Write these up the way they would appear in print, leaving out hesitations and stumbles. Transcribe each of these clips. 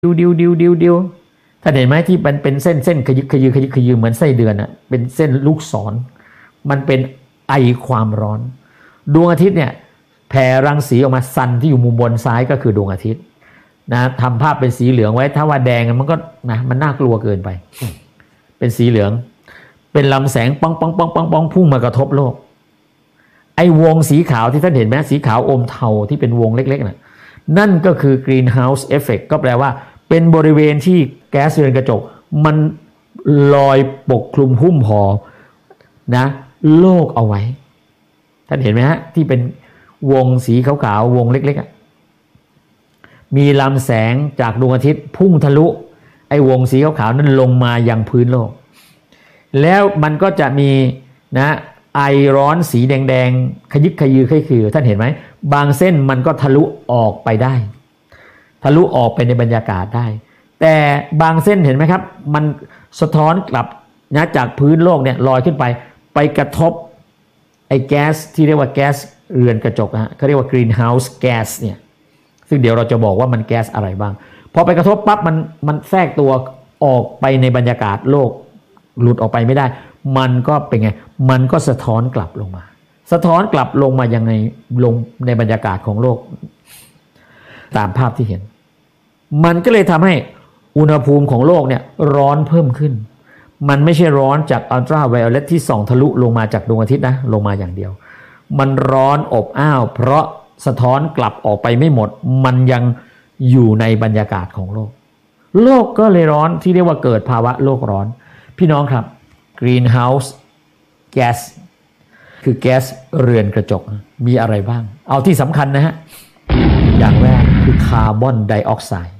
ดิวท่านเห็นไหมที่มันเป็นเส้นขยึกขยือเหมือนไส้เดือนอ่ะเป็นเส้นลูกศรมันเป็นไอความร้อนดวงอาทิตย์เนี่ยแผ่รังสีออกมาซันที่อยู่มุมบนซ้ายก็คือดวงอาทิตย์นะทำภาพเป็นสีเหลืองไว้ถ้าว่าแดงมันก็นะมันน่ากลัวเกินไปเป็นสีเหลืองเป็นลำแสงปังพุ่งมากระทบโลกไอ้วงสีขาวที่ท่านเห็นไหมสีขาวอมเทาที่เป็นวงเล็กๆน่ะนั่นก็คือ greenhouse effect ก็แปลว่าเป็นบริเวณที่แก๊สเรือนกระจกมันลอยปกคลุมหุ้มห่อนะโลกเอาไว้ท่านเห็นไหมฮะที่เป็นวงสีขาวๆวงเล็กๆมีลำแสงจากดวงอาทิตย์พุ่งทะลุไอ้วงสีขาวๆนั้นลงมายังพื้นโลกแล้วมันก็จะมีนะไอร้อนสีแดงๆขยึกขยือท่านเห็นไหมบางเส้นมันก็ทะลุออกไปได้ทะลุออกไปในบรรยากาศได้แต่บางเส้นเห็นไหมครับมันสะท้อนกลับนะจากพื้นโลกเนี่ยลอยขึ้นไปกระทบไอ้แก๊สที่เรียกว่าแก๊สเรือนกระจกนะเขาเรียกว่า greenhouse gas เนี่ยซึ่งเดี๋ยวเราจะบอกว่ามันแก๊สอะไรบ้างพอไปกระทบปั๊บมันแทรกตัวออกไปในบรรยากาศโลกหลุดออกไปไม่ได้มันก็เป็นไงมันก็สะท้อนกลับลงมาสะท้อนกลับลงมายังไงลงในบรรยากาศของโลกตามภาพที่เห็นมันก็เลยทำให้อุณหภูมิของโลกเนี่ยร้อนเพิ่มขึ้นมันไม่ใช่ร้อนจากอัลตราไวโอเลตที่ส่องทะลุลงมาจากดวงอาทิตย์นะลงมาอย่างเดียวมันร้อนอบอ้าวเพราะสะท้อนกลับออกไปไม่หมดมันยังอยู่ในบรรยากาศของโลกโลกก็เลยร้อนที่เรียกว่าเกิดภาวะโลกร้อนพี่น้องครับ greenhouse gas คือแก๊สเรือนกระจกมีอะไรบ้างเอาที่สำคัญนะฮะอย่างแรกคือคาร์บอนไดออกไซด์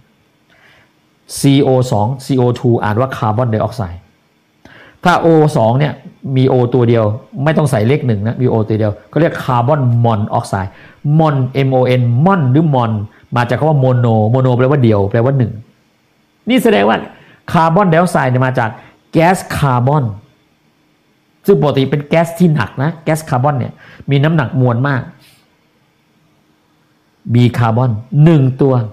CO2 CO2 อ่านว่าคาร์บอนไดออกไซด์ถ้า O2 เนี่ยมี O ตัวเดียวไม่ต้องใส่เลขหนึ่งนะมี O ตัวเดียวก็เรียกคาร์บอนมอนออกไซด์มอน MON มอนหรือมอนมาจากคำว่าโมโนแปลว่าเดียวแปลว่าหนึ่งนี่แสดงว่าคาร์บอนไดออกไซด์มาจากแก๊สคาร์บอนซึ่งปกติเป็นแก๊สที่หนักนะแก๊สคาร์บอนเนี่ยมีน้ำหนักมวลมากมีคาร์บอน1ตัว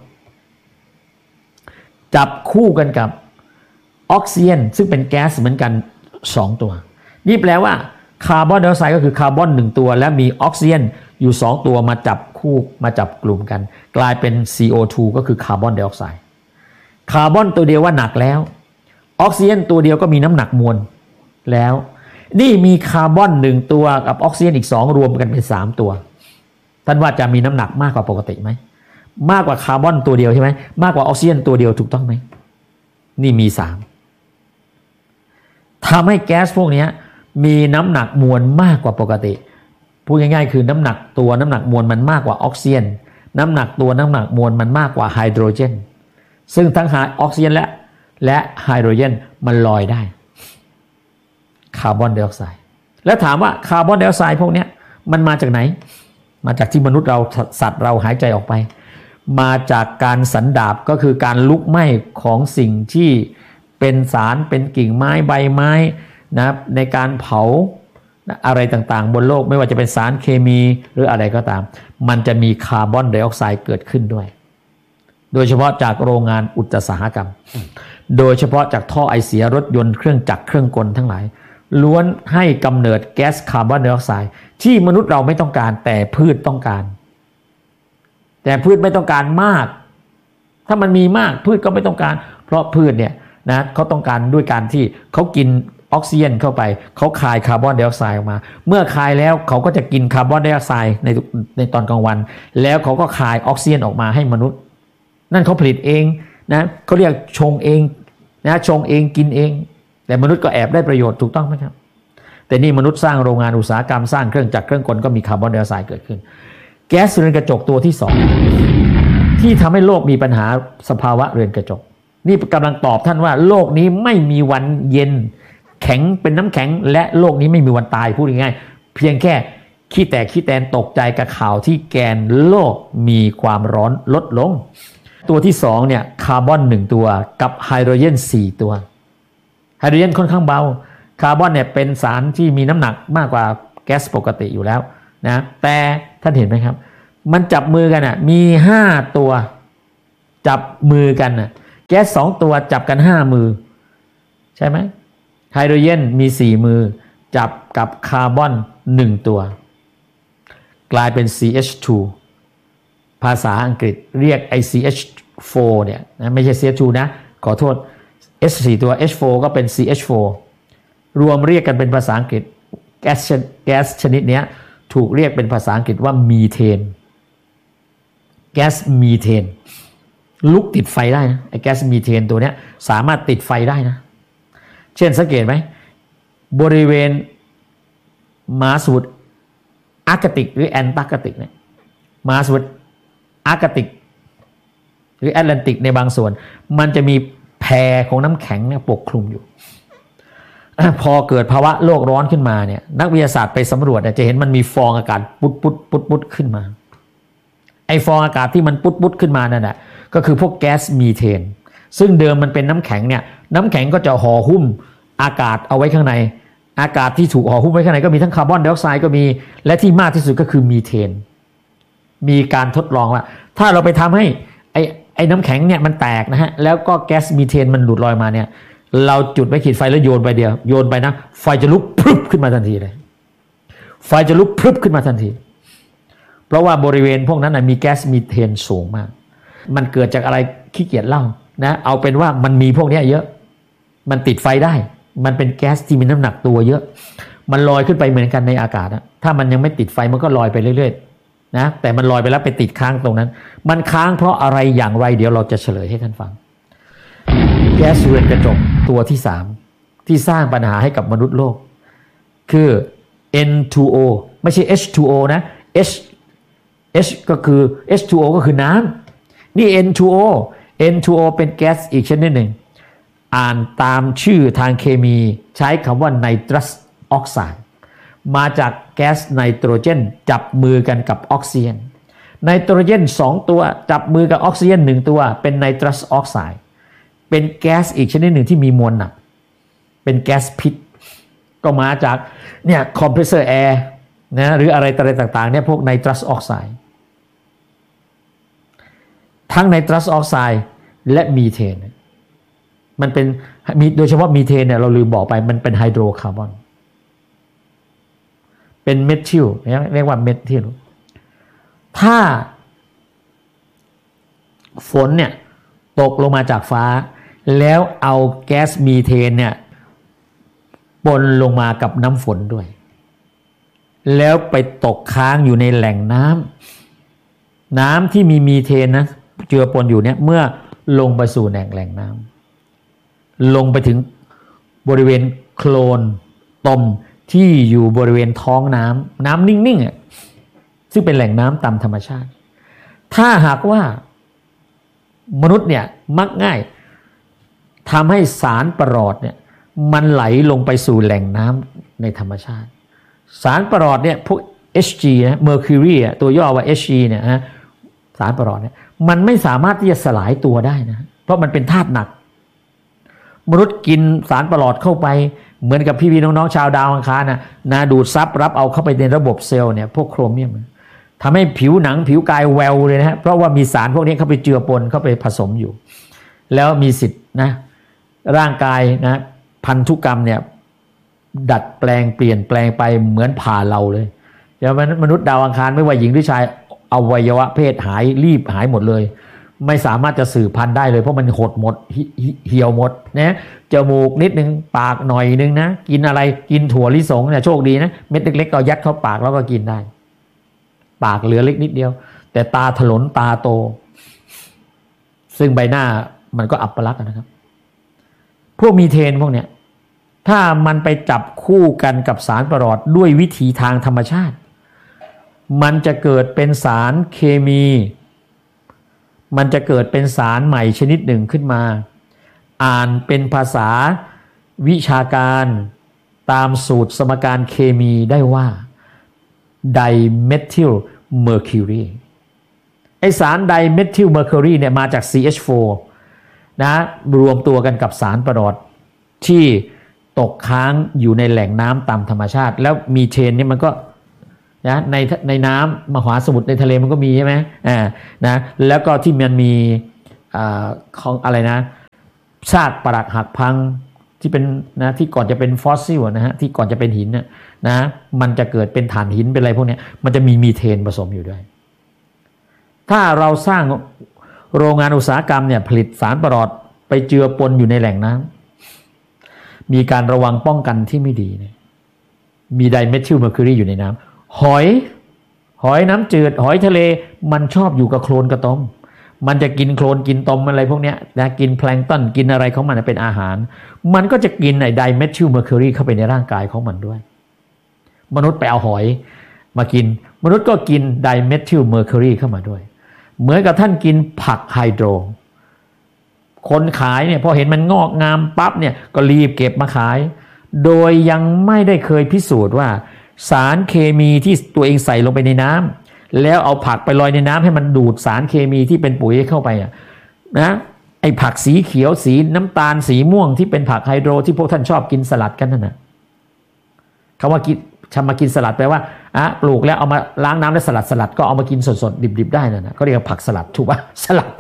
จับคู่กันกับออกซิเจนซึ่งเป็นแก๊สเหมือนกัน2ตัวนี่แปลว่าคาร์บอนไดออกไซด์ก็คือคาร์บอน1ตัวและมีออกซิเจนอยู่2ตัวมาจับคู่มาจับกลุ่มกันกลายเป็น CO2 ก็คือคาร์บอนไดออกไซด์คาร์บอนตัวเดียวว่าหนักแล้วออกซิเจนตัวเดียวก็มีน้ำหนักมวลแล้วนี่มีคาร์บอน1ตัวกับออกซิเจนอีก2รวมกันเป็น3ตัวท่านว่าจะมีน้ำหนักมากกว่าปกติไหมมากกว่าคาร์บอนตัวเดียวใช่ไหมมากกว่าออกซิเจนตัวเดียวถูกต้องไหมนี่มี3ทำให้แก๊สพวกนี้มีน้ำหนักมวลมากกว่าปกติพูดง่ายๆคือน้ำหนักตัวน้ำหนักมวลมันมากกว่าออกซิเจนน้ำหนักตัวน้ำหนักมวลมันมากกว่าไฮโดรเจนซึ่งทั้งออกซิเจนและไฮโดรเจนมันลอยได้คาร์บอนไดออกไซด์แล้วถามว่าคาร์บอนไดออกไซด์พวกนี้มันมาจากไหนมาจากที่มนุษย์เราสัตว์เราหายใจออกไปมาจากการสันดาบก็คือการลุกไหม้ของสิ่งที่เป็นสารเป็นกิ่งไม้ใบไม้นะในการเผาอะไรต่างๆบนโลกไม่ว่าจะเป็นสารเคมีหรืออะไรก็ตามมันจะมีคาร์บอนไดออกไซด์เกิดขึ้นด้วยโดยเฉพาะจากโรงงานอุตสาหกรรมโดยเฉพาะจากท่อไอเสียรถยนต์เครื่องจักรเครื่องกลทั้งหลายล้วนให้กำเนิดแก๊สคาร์บอนไดออกไซด์ที่มนุษย์เราไม่ต้องการแต่พืชต้องการแต่พืชไม่ต้องการมากถ้ามันมีมากพืชก็ไม่ต้องการเพราะพืชเนี่ยนะเขาต้องการด้วยการที่เขากินออกซิเจนเข้าไปเขาคายคาร์บอนไดออกไซด์ออกมาเมื่อคายแล้วเขาก็จะกินคาร์บอนไดออกไซด์ในตอนกลางวันแล้วเขาก็คายออกซิเจนออกมาให้มนุษย์นั่นเขาผลิตเองนะเขาเรียกชงเองนะชงเองกินเองแต่มนุษย์ก็แอบได้ประโยชน์ถูกต้องไหมครับแต่นี่มนุษย์สร้างโรงงานอุตสาหกรรมสร้างเครื่องจักรเครื่องกลก็มีคาร์บอนไดออกไซด์เกิดขึ้นแก๊สเรือนกระจกตัวที่2ที่ทำให้โลกมีปัญหาสภาวะเรือนกระจกนี่กำลังตอบท่านว่าโลกนี้ไม่มีวันเย็นแข็งเป็นน้ำแข็งและโลกนี้ไม่มีวันตายพูดง่ายๆเพียงแค่ขี้แตกขี้แตนตกใจกับข่าวที่แกนโลกมีความร้อนลดลงตัวที่2เนี่ยคาร์บอน1ตัวกับไฮโดรเจน4ตัวไฮโดรเจนค่อนข้างเบาคาร์บอนเนี่ยเป็นสารที่มีน้ำหนักมากกว่าแก๊สปกติอยู่แล้วนะแต่ท่านเห็นไหมครับมันจับมือกันมี5ตัวจับมือกันแก๊ส2ตัวจับกัน5มือใช่ไหมไฮโดรเจนมี4มือจับกับคาร์บอน1ตัวกลายเป็น CH2 ภาษาอังกฤษเรียกไอ้ CH4 เนี่ยนะไม่ใช่ CH2 นะขอโทษ H4 ตัว H4 ก็เป็น CH4 รวมเรียกกันเป็นภาษาอังกฤษแก๊สชนิดนี้ถูกเรียกเป็นภาษาอังกฤษว่ามีเทนแก๊สมีเทนลุกติดไฟได้นะไอ้แก๊สมีเทนตัวนี้สามารถติดไฟได้นะเช่นสังเกตไหมบริเวณมหาสมุทรอาร์กติกหรือแอนตาร์กติกเนี่ยมหาสมุทรอาร์กติกหรือแอตแลนติกในบางส่วนมันจะมีแพรของน้ำแข็งเนี่ยปกคลุมอยู่พอเกิดภาวะโลกร้อนขึ้นมาเนี่ยนักวิทยาศาสตร์ไปสำรวจจะเห็นมันมีฟองอากาศปุดขึ้นมาไอฟองอากาศที่มันปุดขึ้นมานั่นแหละก็คือพวกแก๊สมีเทนซึ่งเดิมมันเป็นน้ำแข็งเนี่ยน้ำแข็งก็จะห่อหุ้มอากาศเอาไว้ข้างในอากาศที่ถูกห่อหุ้มไว้ข้างในก็มีทั้งคาร์บอนไดออกไซด์ก็มีและที่มากที่สุดก็คือมีเทนมีการทดลองว่าถ้าเราไปทำให้ไอ้น้ำแข็งเนี่ยมันแตกนะฮะแล้วก็แก๊สมีเทนมันหลุดลอยมาเนี่ยเราจุดไว้ขีดไฟแล้วโยนไปโยนไปนะไฟจะลุกพรึบขึ้นมาทันทีเลยไฟจะลุกพรึบขึ้นมาทันทีเพราะว่าบริเวณพวกนั้นนะมีแก๊สมีเทนสูงมากมันเกิดจากอะไรขี้เกียจเล่านะเอาเป็นว่ามันมีพวกนี้เยอะมันติดไฟได้มันเป็นแก๊สที่มีน้ำหนักตัวเยอะมันลอยขึ้นไปเหมือนกันในอากาศนะถ้ามันยังไม่ติดไฟมันก็ลอยไปเรื่อยๆนะแต่มันลอยไปแล้วไปติดค้างตรงนั้นมันค้างเพราะอะไรอย่างไรเดี๋ยวเราจะเฉลยให้ท่านฟังแก๊สเรือนกระจกตัวที่3ที่สร้างปัญหาให้กับมนุษย์โลกคือ N2O ไม่ใช่ H2O นะ H ก็คือ H2O ก็คือน้ำนี่ N2O เป็นแก๊สอีกชนิดหนึ่งอ่านตามชื่อทางเคมีใช้คำว่าไนตรัสออกไซด์มาจากแก๊สไนโตรเจนจับมือกันกับออกซิเจนไนโตรเจน2ตัวจับมือกับออกซิเจน1ตัวเป็นไนตรัสออกไซด์เป็นแก๊สอีกชนิดหนึ่งที่มีมวลหนักเป็นแก๊สพิษก็มาจากเนี่ยคอมเพรสเซอร์แอร์นะหรืออะไรต่างๆเนี่ยพวกไนตรัสออกไซด์ทั้งไนตรัสออกไซด์และมีเทนมันเป็นโดยเฉพาะมีเทนเนี่ยเราลืมบอกไปมันเป็นไฮโดรคาร์บอนเป็นเมทิลเรียกว่าเมทิลถ้าฝนเนี่ยตกลงมาจากฟ้าแล้วเอาแก๊สมีเทนเนี่ยปนลงมากับน้ำฝนด้วยแล้วไปตกค้างอยู่ในแหล่งน้ำที่มีเทนนะเจือปนอยู่เนี่ยเมื่อลงไปสู่แหล่งน้ำลงไปถึงบริเวณโคลนตมที่อยู่บริเวณท้องน้ำนิ่งๆซึ่งเป็นแหล่งน้ำตามธรรมชาติถ้าหากว่ามนุษย์เนี่ยมักง่ายทำให้สารประหลอดเนี่ยมันไหลลงไปสู่แหล่งน้ำในธรรมชาติสารประหลอดเนี่ยพวก Hg นะ Mercury ตัวย่อว่า Hg เนี่ยนะสารประหลอดเนี่ยมันไม่สามารถที่จะสลายตัวได้นะเพราะมันเป็นธาตุหนักมนุษย์กินสารประหลอดเข้าไปเหมือนกับพี่ๆน้องๆชาวดาวอังคารนะดูดซับรับเอาเข้าไปในระบบเซลล์เนี่ยพวกโครเมียมทำให้ผิวหนังผิวกายแววเลยนะฮะเพราะว่ามีสารพวกนี้เข้าไปเจือปนเข้าไปผสมอยู่แล้วมีสิทธิ์นะร่างกายนะพันธุกรรมเนี่ยดัดแปลงเปลี่ยนแปลงไปเหมือนผ่าเราเลยเดี๋ยวมนุษย์ดาวอังคารไม่ว่าหญิงหรือชายอวัยวะเพศรีบหายหมดเลยไม่สามารถจะสืบพันธุ์ได้เลยเพราะมันหดหมดเหี่ยวหมดนะจมูกนิดนึงปากหน่อยนึงนะกินอะไรกินถั่วลิสงเนี่ยโชคดีนะเม็ดเล็กๆก็ยัดเข้าปากแล้วก็กินได้ปากเหลือเล็กนิดเดียวแต่ตาถลนตาโตซึ่งใบหน้ามันก็อัปลักษณ์นะครับพวกมีเทนพวกเนี้ยถ้ามันไปจับคู่กันกับสารประหลอดด้วยวิธีทางธรรมชาติมันจะเกิดเป็นสารเคมีมันจะเกิดเป็นสารใหม่ชนิดหนึ่งขึ้นมาอ่านเป็นภาษาวิชาการตามสูตรสมการเคมีได้ว่าไดเมทิลเมอร์คิวรีไอสารไดเมทิลเมอร์คิวรีเนี่ยมาจาก CH4 นะรวมตัวกันกับสารประหลอดที่ตกค้างอยู่ในแหล่งน้ำตามธรรมชาติแล้วมีเทนนี่มันก็นะในน้ำมหาสมุทรในทะเลมันก็มีใช่ไหมนะแล้วก็ที่มันมีของอะไรนะซากปรักหักพังที่เป็นนะที่ก่อนจะเป็นฟอสซิลนะฮะที่ก่อนจะเป็นหินนะมันจะเกิดเป็นถ่านหินเป็นอะไรพวกนี้มันจะมีมีเทนผสมอยู่ด้วยถ้าเราสร้างโรงงานอุตสาหกรรมเนี่ยผลิตสารประหลอดไปเจือปนอยู่ในแหล่งน้ำมีการระวังป้องกันที่ไม่ดีเนี่ยมีไดเมทิลเมอร์คิวรีอยู่ในน้ำหอยน้ำจืดหอยทะเลมันชอบอยู่กับโคลนกระต้มมันจะกินโคลนกินตมอะไรพวกนี้นะกินแพลงก์ตันกินอะไรของมันเป็นอาหารมันก็จะกินไอ้ไดเมทิลเมอร์คิวรีเข้าไปในร่างกายของมันด้วยมนุษย์ไปเอาหอยมากินมนุษย์ก็กินไดเมทิลเมอร์คิวรีเข้ามาด้วยเหมือนกับท่านกินผักไฮโดรคนขายเนี่ยพอเห็นมันงอกงามปั๊บเนี่ยก็รีบเก็บมาขายโดยยังไม่ได้เคยพิสูจน์ว่าสารเคมีที่ตัวเองใส่ลงไปในน้ำแล้วเอาผักไปลอยในน้ำให้มันดูดสารเคมีที่เป็นปุ๋ยเข้าไปนะไอ้ผักสีเขียวสีน้ำตาลสีม่วงที่เป็นผักไฮโดรที่พวกท่านชอบกินสลัดกันนั่นนะคำว่ากินมากินสลัดแปลว่าปลูกแล้วเอามาล้างน้ำแล้วสลัดก็เอามากินสดๆดิบๆได้นั่นนะเขาเรียกว่าผักสลัดถูกป่ะสลัด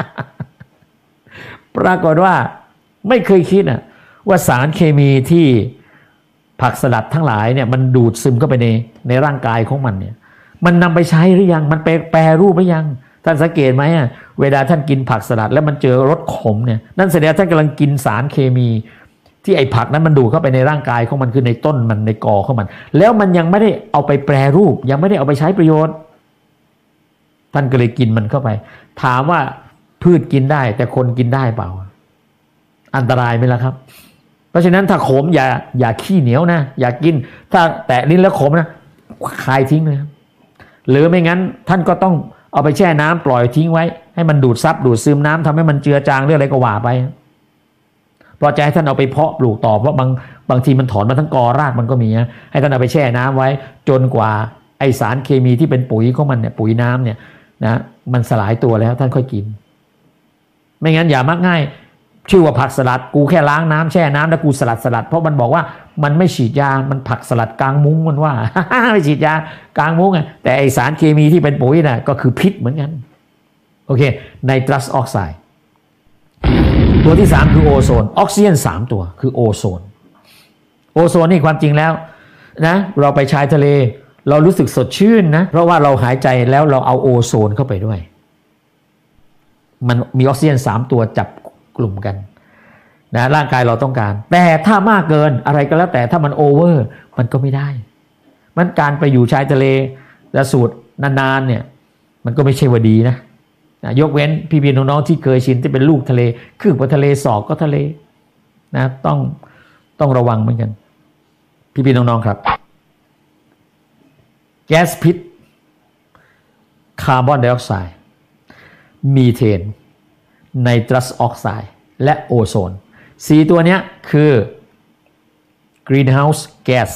ปรากฏว่าไม่เคยคิดว่าสารเคมีที่ผักสลัดทั้งหลายเนี่ยมันดูดซึมเข้าไปในร่างกายของมันเนี่ยมันนำไปใช้หรือยังมันแปรรูปหรือยังท่านสังเกตไหมเวลาท่านกินผักสลัดแล้วมันเจอรสขมเนี่ยนั่นแสดงท่านกำลังกินสารเคมีที่ไอ้ผักนั้นมันดูดเข้าไปในร่างกายของมันคือในต้นมันในกอของมันแล้วมันยังไม่ได้เอาไปแปรรูปยังไม่ได้เอาไปใช้ประโยชน์ท่านก็เลยกินมันเข้าไปถามว่าพืชกินได้แต่คนกินได้เปล่าอันตรายไหมล่ะครับเพราะฉะนั้นถ้าขมอย่าขี้เหนียวนะอย่ากินถ้าแตะลิ้นแล้วขมนะคายทิ้งเลยหรือไม่งั้นท่านก็ต้องเอาไปแช่น้ำปล่อยทิ้งไว้ให้มันดูดซับดูดซึมน้ำทำให้มันเจือจางเรื่องอะไรก็ว่าไปเพราะจะให้ท่านเอาไปเพาะปลูกต่อเพราะบางทีมันถอนมาทั้งกอรากมันก็มีนะให้ท่านเอาไปแช่น้ำไว้จนกว่าไอสารเคมีที่เป็นปุ๋ยของมันเนี่ยปุ๋ยน้ำเนี่ยนะมันสลายตัวแล้วท่านค่อยกินไม่งั้นอย่ามักง่ายชื่อว่าผักสลัดกูแค่ล้างน้ำแช่น้ำแล้วกูสลัดเพราะมันบอกว่ามันไม่ฉีดยามันผักสลัดกลางมุ้งมันว่า ไม่ฉีดยากลางมุ้งแต่ไอสารเคมีที่เป็นปุ๋ยน่ะก็คือพิษเหมือนกันโอเคไนตรัสออกไซด์ตัวที่3คือโอโซนออกซิเจน3ตัวคือโอโซนนี่ความจริงแล้วนะเราไปชายทะเลเรารู้สึกสดชื่นนะเพราะว่าเราหายใจแล้วเราเอาโอโซนเข้าไปด้วยมันมีออกซิเจน3ตัวจับกลุ่มกันนะร่างกายเราต้องการแต่ถ้ามากเกินอะไรก็แล้วแต่ถ้ามันโอเวอร์มันก็ไม่ได้มันการไปอยู่ชายทะเลและสูดนานๆเนี่ยมันก็ไม่ใช่ว่าดีนะยกเว้นพี่ๆน้องๆที่เคยชินที่เป็นลูกทะเลคืบกว่าทะเลศอกก็ทะเลนะต้องระวังเหมือนกันพี่ๆน้องๆครับแก๊สพิษคาร์บอนไดออกไซด์มีเทนไนตรัสออกไซด์และโอโซน4ตัวนี้คือ greenhouse gas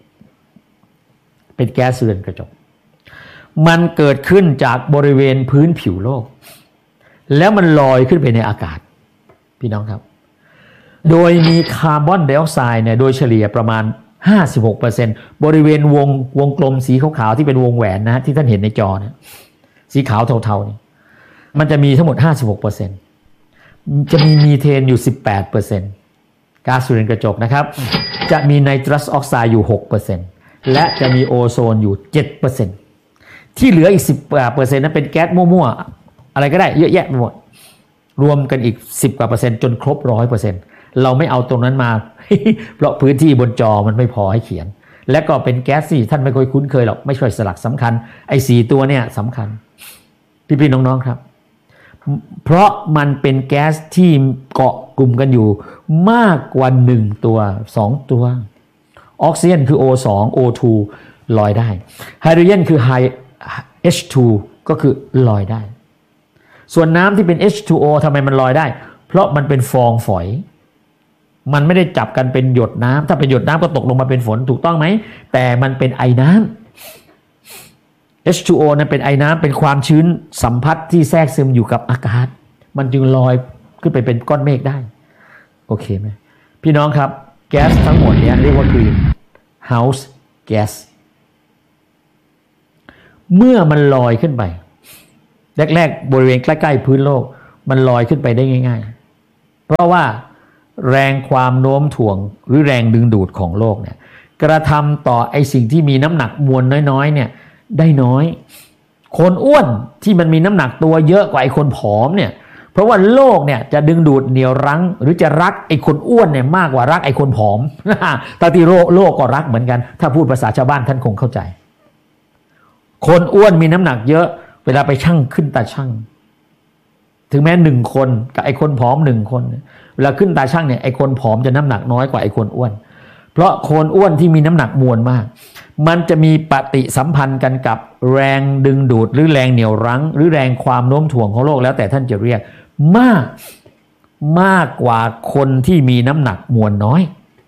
เป็นแก๊สเรือนกระจกมันเกิดขึ้นจากบริเวณพื้นผิวโลกแล้วมันลอยขึ้นไปในอากาศพี่น้องครับโดยมีคาร์บอนไดออกไซด์เนี่ยโดยเฉลี่ยประมาณ 56% บริเวณวงกลมสีขาวๆที่เป็นวงแหวนนะที่ท่านเห็นในจอเนี่ยสีขาวเทาๆนี่มันจะมีทั้งหมด 56% จะมีมีเทนอยู่ 18% ก๊าซเรือนกระจกนะครับจะมีไนตรัสออกไซด์อยู่ 6% และจะมีโอโซนอยู่ 7%ที่เหลืออีก 10% นั้นเป็นแก๊สมั่วๆอะไรก็ได้เยอะแยะไปหมดรวมกันอีก10 กว่า%จนครบ 100% เราไม่เอาตรงนั้นมา เพราะพื้นที่บนจอมันไม่พอให้เขียนและก็เป็นแก๊สที่ท่านไม่ค่อยคุ้นเคยหรอกไม่ใช่สลักสำคัญไอ้4ตัวเนี่ยสำคัญพี่ๆน้องๆครับเพราะมันเป็นแก๊สที่เกาะกลุ่มกันอยู่มากกว่า1ตัว2ตัวออกซิเจนคือ O2 O2 ลอยได้ไฮโดรเจนคือ H2 ก็คือลอยได้ส่วนน้ำที่เป็น H2O ทำไมมันลอยได้เพราะมันเป็นฟองฝอยมันไม่ได้จับกันเป็นหยดน้ำถ้าเป็นหยดน้ำก็ตกลงมาเป็นฝนถูกต้องไหมแต่มันเป็นไอน้ำH2O นั้นเป็นไอน้ำเป็นความชื้นสัมผัสที่แทรกซึมอยู่กับอากาศมันจึงลอยขึ้นไปเป็นก้อนเมฆได้โอเคไหมพี่น้องครับแก๊สทั้งหมดนี้เรียกว่า greenhouse gas เมื่อมันลอยขึ้นไปแรกๆบริเวณใกล้ๆพื้นโลกมันลอยขึ้นไปได้ง่ายเพราะว่าแรงความโน้มถ่วงหรือแรงดึงดูดของโลกเนี่ยกระทำต่อไอ้สิ่งที่มีน้ำหนักมวลน้อยๆเนี่ยได้น้อยคนอ้วนที่มันมีน้ำหนักตัวเยอะกว่าไอ้คนผอมเนี่ยเพราะว่าโลกเนี่ยจะดึงดูดเหนี่ยวรั้งหรือจะรักไอ้คนอ้วนเนี่ยมากกว่ารักไอ้คนผอม ตาที่โลกก็รักเหมือนกันถ้าพูดภาษาชาวบ้านท่านคงเข้าใจคนอ้วนมีน้ำหนักเยอะเวลาไปชั่งขึ้นตาชั่งถึงแม้1 คนกับไอ้คนผอม1 คนเวลาขึ้นตาชั่งเนี่ยไอ้คนผอมจะน้ำหนักน้อยกว่าไอ้คนอ้วนเพราะคนอ้วนที่มีน้ำหนักมวลมากมันจะมีปฏิสัมพันธ์กันกับแรงดึงดูดหรือแรงเหนี่ยวรั้งหรือแรงความโน้มถ่วงของโลกแล้วแต่ท่านจะเรียกมากกว่าคนที่มีน้ำหนักมวลน้อย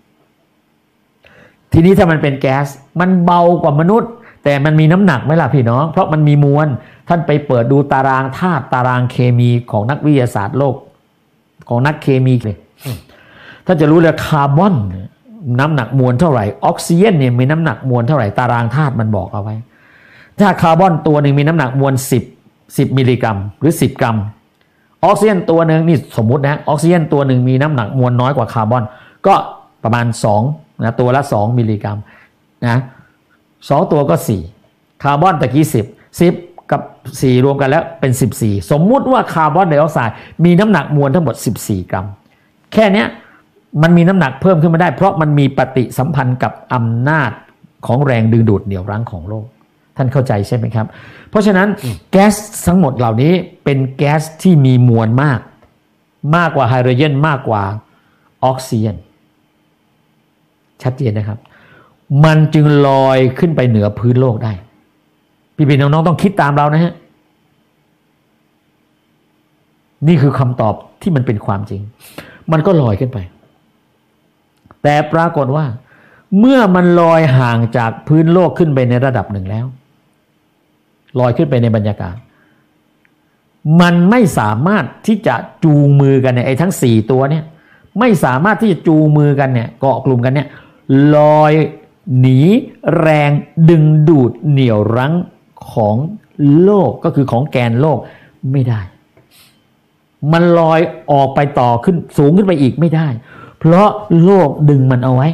ทีนี้ถ้ามันเป็นแก๊สมันเบากว่ามนุษย์แต่มันมีน้ำหนักไหมล่ะพี่น้องเพราะมันมีมวลท่านไปเปิดดูตารางธาตุตารางเคมีของนักวิทยาศาสตร์โลกของนักเคมีเลยท่านจะรู้เลยคาร์บอนน้ำหนักมวลเท่าไหร่ออกซิเจนเนี่ยมีน้ำหนักมวลเท่าไหร่ตารางธาตุมันบอกเอาไว้ถ้าคาร์บอนตัวหนึ่งมีน้ำหนักมวล10มิลลิกรัมหรือ10 กรัมออกซิเจนตัวหนึ่งนี่สมมุตินะออกซิเจนตัวหนึ่งมีน้ำหนักมวลน้อยกว่าคาร์บอนก็ประมาณ2นะตัวละ2มิลลิกรัมนะ2ตัวก็4คาร์บอนตะกี้10กับ4รวมกันแล้วเป็น14สมมุติว่าคาร์บอนไดออกไซด์มีน้ำหนักมวลทั้งหมด14 กรัมแค่เนี้ยมันมีน้ำหนักเพิ่มขึ้นมาได้เพราะมันมีปฏิสัมพันธ์กับอำนาจของแรงดึงดูดเหนี่ยวรั้งของโลกท่านเข้าใจใช่ไหมครับเพราะฉะนั้นแก๊สทั้งหมดเหล่านี้เป็นแก๊สที่มีมวลมากกว่าไฮโดรเจนมากกว่าออกซิเจนชัดเจนนะครับมันจึงลอยขึ้นไปเหนือพื้นโลกได้พี่น้องๆต้องคิดตามเรานะฮะนี่คือคำตอบที่มันเป็นความจริงมันก็ลอยขึ้นไปแต่ปรากฏว่าเมื่อมันลอยห่างจากพื้นโลกขึ้นไปในระดับหนึ่งแล้วลอยขึ้นไปในบรรยากาศมันไม่สามารถที่จะจูงมือกันเนี่ยไอ้ทั้ง4ตัวเนี่ยไม่สามารถที่จะจูงมือกันเนี่ยเกาะกลุ่มกันเนี่ยลอยหนีแรงดึงดูดเหนี่ยวรั้งของโลกก็คือของแกนโลกไม่ได้มันลอยออกไปต่อขึ้นสูงขึ้นไปอีกไม่ได้เพราะโลกดึงมันเอาไว้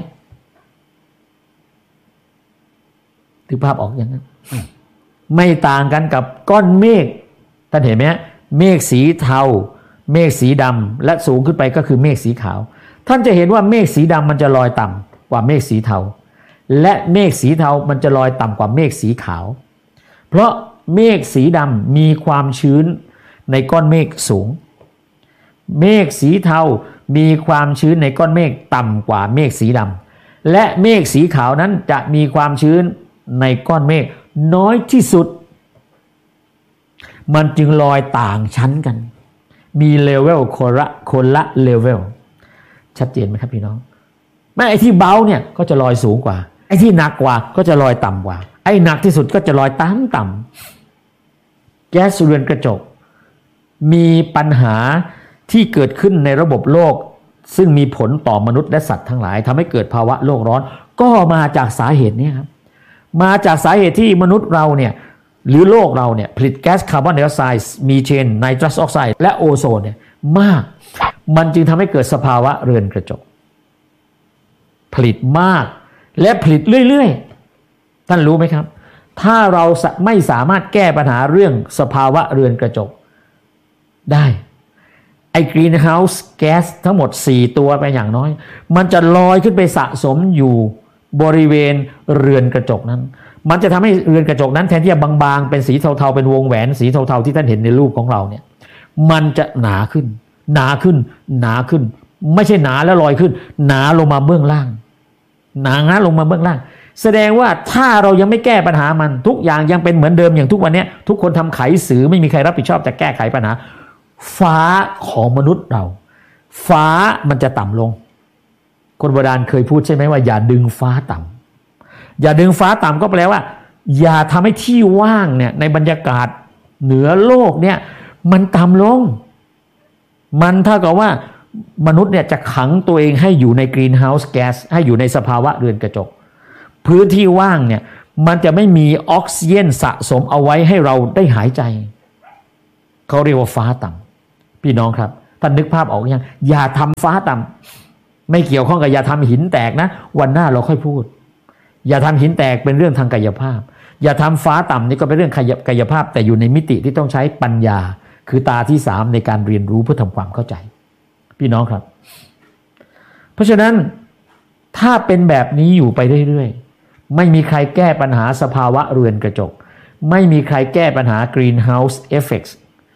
ถือภาพออกอย่างนั้นไม่ต่างกันกับก้อนเมฆท่านเห็นไหมเมฆสีเทาเมฆสีดำและสูงขึ้นไปก็คือเมฆสีขาวท่านจะเห็นว่าเมฆสีดำมันจะลอยต่ำกว่าเมฆสีเทาและเมฆสีเทามันจะลอยต่ำกว่าเมฆสีขาวเพราะเมฆสีดำมีความชื้นในก้อนเมฆสูงเมฆสีเทามีความชื้นในก้อนเมฆต่ำกว่าเมฆสีดำและเมฆสีขาวนั้นจะมีความชื้นในก้อนเมฆน้อยที่สุดมันจึงลอยต่างชั้นกันมีเลเวลคนละเลเวลชัดเจนไหมครับพี่น้องแม้ไอ้ที่เบาเนี่ยก็จะลอยสูงกว่าไอ้ที่หนักกว่าก็จะลอยต่ำกว่าไอ้หนักที่สุดก็จะลอยต่ำแก๊สเรือนกระจกมีปัญหาที่เกิดขึ้นในระบบโลกซึ่งมีผลต่อมนุษย์และสัตว์ทั้งหลายทำให้เกิดภาวะโลกร้อนก็มาจากสาเหตุนี้ครับมาจากสาเหตุที่มนุษย์เราเนี่ยหรือโลกเราเนี่ยผลิตแก๊สคาร์บอนไดออกไซด์มีเทนไนตรัสออกไซด์และโอโซนเนี่ยมากมันจึงทำให้เกิดสภาวะเรือนกระจกผลิตมากและผลิตเรื่อยๆท่านรู้ไหมครับถ้าเราไม่สามารถแก้ปัญหาเรื่องสภาวะเรือนกระจกได้ไอ้กรีนเฮาส์แก๊สทั้งหมด4ตัวไปอย่างน้อยมันจะลอยขึ้นไปสะสมอยู่บริเวณเรือนกระจกนั้นมันจะทำให้เรือนกระจกนั้นแทนที่จะบางๆเป็นสีเทาๆเป็นวงแหวนสีเทาๆที่ท่านเห็นในรูปของเราเนี่ยมันจะหนาขึ้นไม่ใช่หนาแล้วลอยขึ้นหนาลงมาเบื้องล่างแสดงว่าถ้าเรายังไม่แก้ปัญหามันทุกอย่างยังเป็นเหมือนเดิมอย่างทุกวันนี้ทุกคนทำไขสื่อไม่มีใครรับผิดชอบจะแก้ไขปัญหาฟ้าของมนุษย์เราฟ้ามันจะต่ำลงคนโบราณเคยพูดใช่ไหมว่าอย่าดึงฟ้าต่ำก็แปลว่าอย่าทำให้ที่ว่างเนี่ยในบรรยากาศเหนือโลกเนี่ยมันต่ำลงมันเท่ากับว่ามนุษย์เนี่ยจะขังตัวเองให้อยู่ในกรีนเฮาส์แก๊สให้อยู่ในสภาวะเรือนกระจกพื้นที่ว่างเนี่ยมันจะไม่มีออกซิเจนสะสมเอาไว้ให้เราได้หายใจเขาเรียกว่าฟ้าต่ำพี่น้องครับท่านนึกภาพออกยังอย่าทำฟ้าต่ำไม่เกี่ยวข้องกับอย่าทำหินแตกนะวันหน้าเราค่อยพูดอย่าทำหินแตกเป็นเรื่องทางกายภาพอย่าทำฟ้าต่ำนี่ก็เป็นเรื่องกายภาพแต่อยู่ในมิติที่ต้องใช้ปัญญาคือตาที่สามในการเรียนรู้เพื่อทำความเข้าใจพี่น้องครับเพราะฉะนั้นถ้าเป็นแบบนี้อยู่ไปเรื่อยๆไม่มีใครแก้ปัญหาสภาวะเรือนกระจกไม่มีใครแก้ปัญหา greenhouse effects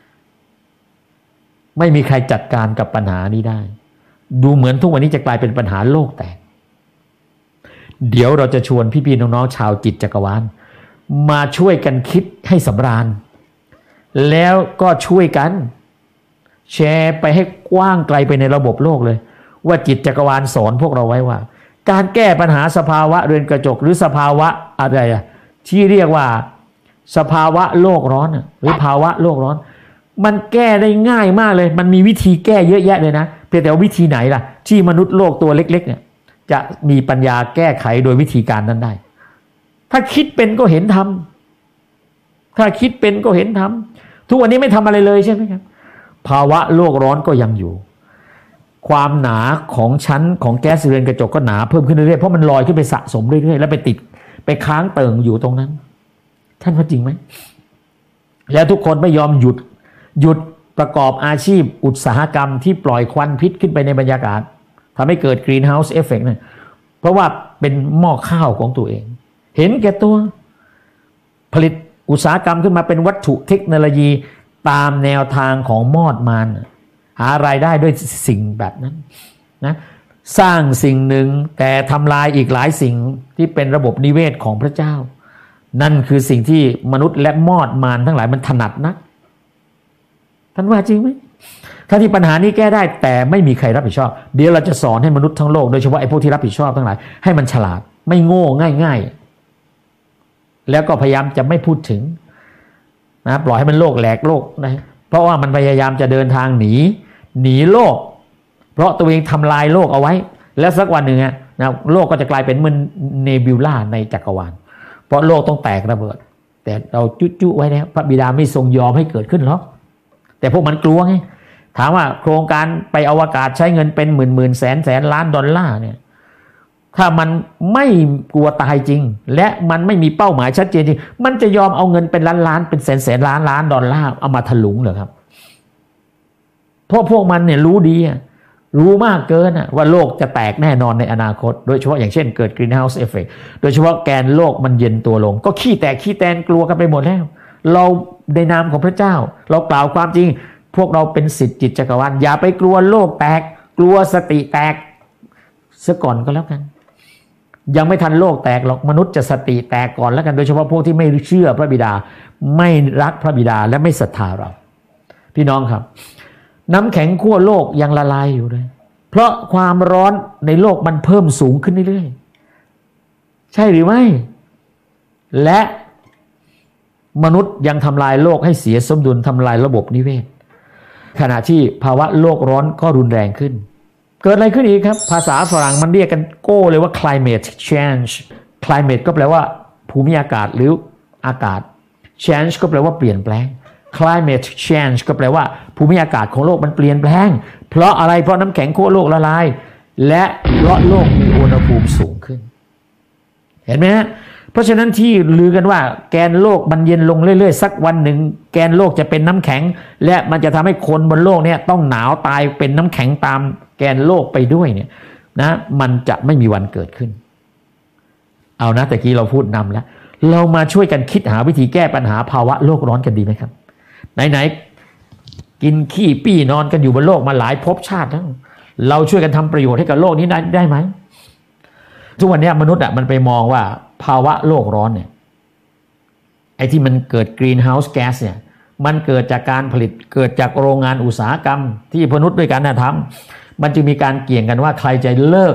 ไม่มีใครจัดการกับปัญหานี้ได้ดูเหมือนทุกวันนี้จะกลายเป็นปัญหาโลกแตกเดี๋ยวเราจะชวนพี่ๆน้องๆชาวจิตจักรวาลมาช่วยกันคิดให้สำราญแล้วก็ช่วยกันแชร์ไปให้กว้างไกลไปในระบบโลกเลยว่าจิตจักรวาลสอนพวกเราไว้ว่าการแก้ปัญหาสภาวะเรือนกระจกหรือสภาวะอะไรที่เรียกว่าสภาวะโลกร้อนหรือภาวะโลกร้อนมันแก้ได้ง่ายมากเลยมันมีวิธีแก้เยอะแยะเลยนะเพียงแต่วิธีไหนล่ะที่มนุษย์โลกตัวเล็กๆเนี่ยจะมีปัญญาแก้ไขโดยวิธีการนั้นได้ถ้าคิดเป็นก็เห็นทำถ้าคิดเป็นก็เห็นทำทุกวันนี้ไม่ทำอะไรเลยใช่ไหมครับภาวะโลกร้อนก็ยังอยู่ความหนาของชั้นของแก๊สเรือนกระจกก็หนาเพิ่มขึ้นเรื่อยๆเพราะมันลอยขึ้นไปสะสมเรื่อยๆแล้วไปติดไปค้างเติ่งอยู่ตรงนั้นท่านว่าจริงไหมแล้วทุกคนไม่ยอมหยุดประกอบอาชีพอุตสาหกรรมที่ปล่อยควันพิษขึ้นไปในบรรยากาศทำให้เกิด greenhouse effect เนี่ยเพราะว่าเป็นหม้อข้าวของตัวเองเห็นแก่ตัวผลิตอุตสาหกรรมขึ้นมาเป็นวัตถุเทคโนโลยีตามแนวทางของมอดมารหารายได้ด้วยสิ่งแบบนั้นนะสร้างสิ่งหนึ่งแต่ทำลายอีกหลายสิ่งที่เป็นระบบนิเวศของพระเจ้านั่นคือสิ่งที่มนุษย์และมอดมารทั้งหลายมันถนัดนักท่านว่าจริงไหมถ้าที่ปัญหานี้แก้ได้แต่ไม่มีใครรับผิดชอบเดี๋ยวเราจะสอนให้มนุษย์ทั้งโลกโดยเฉพาะไอ้พวกที่รับผิดชอบทั้งหลายให้มันฉลาดไม่โง่ง่ายๆแล้วก็พยายามจะไม่พูดถึงนะปล่อยให้มันโลกแหลกโลกนะเพราะว่ามันพยายามจะเดินทางหนีโลกเพราะตัวเองทำลายโลกเอาไว้แล้วสักวันหนึ่งนะโลกก็จะกลายเป็นเหมือนเนบิวล่าในจักรวาลเพราะโลกต้องแตกระเบิดแต่เราจุ๊ไว้แล้วพระบิดาไม่ทรงยอมให้เกิดขึ้นหรอกแต่พวกมันกลัวไงถามว่าโครงการไปอวกาศใช้เงินเป็นหมื่นแสนล้านดอลลาร์เนี่ยถ้ามันไม่กลัวตายจริงและมันไม่มีเป้าหมายชัดเจนจริงมันจะยอมเอาเงินเป็นล้านเป็นแสนล้านดอลลาร์เอามาถลุงเหรอครับเพราะพวกมันเนี่ยรู้ดีรู้มากเกินว่าโลกจะแตกแน่นอนในอนาคตโดยเฉพาะอย่างเช่นเกิด greenhouse effect โดยเฉพาะแกนโลกมันเย็นตัวลงก็ขี้แตกขี้แตนกลัวกันไปหมดแล้วเราในนามของพระเจ้าเรากล่าวความจริงพวกเราเป็นศิษย์จิตจักรวาลอย่าไปกลัวโลกแตกกลัวสติแตกซะก่อนก็แล้วกันยังไม่ทันโลกแตกหรอกมนุษย์จะสติแตกก่อนแล้วกันโดยเฉพาะพวกที่ไม่เชื่อพระบิดาไม่รักพระบิดาและไม่ศรัทธาเราพี่น้องครับน้ำแข็งขั้วโลกยังละลายอยู่เลยเพราะความร้อนในโลกมันเพิ่มสูงขึ้นเรื่อยๆใช่หรือไม่และมนุษย์ยังทำลายโลกให้เสียสมดุลทำลายระบบนิเวศขณะที่ภาวะโลกร้อนก็รุนแรงขึ้นเกิดอะไรขึ้นอีกครับภาษาฝรั่งมันเรียกกันโก้เลยว่า climate change climate ก็แปลว่าภูมิอากาศหรืออากาศ change ก็แปลว่าเปลี่ยนแปลง climate change ก็แปลว่าภูมิอากาศของโลกมันเปลี่ยนแปลงเพราะอะไรเพราะน้ำแข็งขั้วโลกละลายและเพราะโลกมีอุณหภูมิสูงขึ้นเห็นไหมฮะเพราะฉะนั้นที่ลือกันว่าแกนโลกมันเย็นลงเรื่อยๆสักวันหนึ่งแกนโลกจะเป็นน้ำแข็งและมันจะทำให้คนบนโลกเนี่ยต้องหนาวตายเป็นน้ำแข็งตามแกนโลกไปด้วยเนี่ยนะมันจะไม่มีวันเกิดขึ้นเอานะแต่กี้เราพูดนำแล้วเรามาช่วยกันคิดหาวิธีแก้ปัญหาภาวะโลกร้อนกันดีไหมครับไหนๆกินขี้ปี้นอนกันอยู่บนโลกมาหลายภพชาติแล้วเราช่วยกันทำประโยชน์ให้กับโลกนี้ได้ไหมทุกวันนี้มนุษย์มันไปมองว่าภาวะโลกร้อนเนี่ยไอ้ที่มันเกิด greenhouse gas เนี่ยมันเกิดจากการผลิตเกิดจากโรงงานอุตสาหกรรมที่มนุษย์ด้วยกันทำมันจึงมีการเกี่ยงกันว่าใครจะเลิก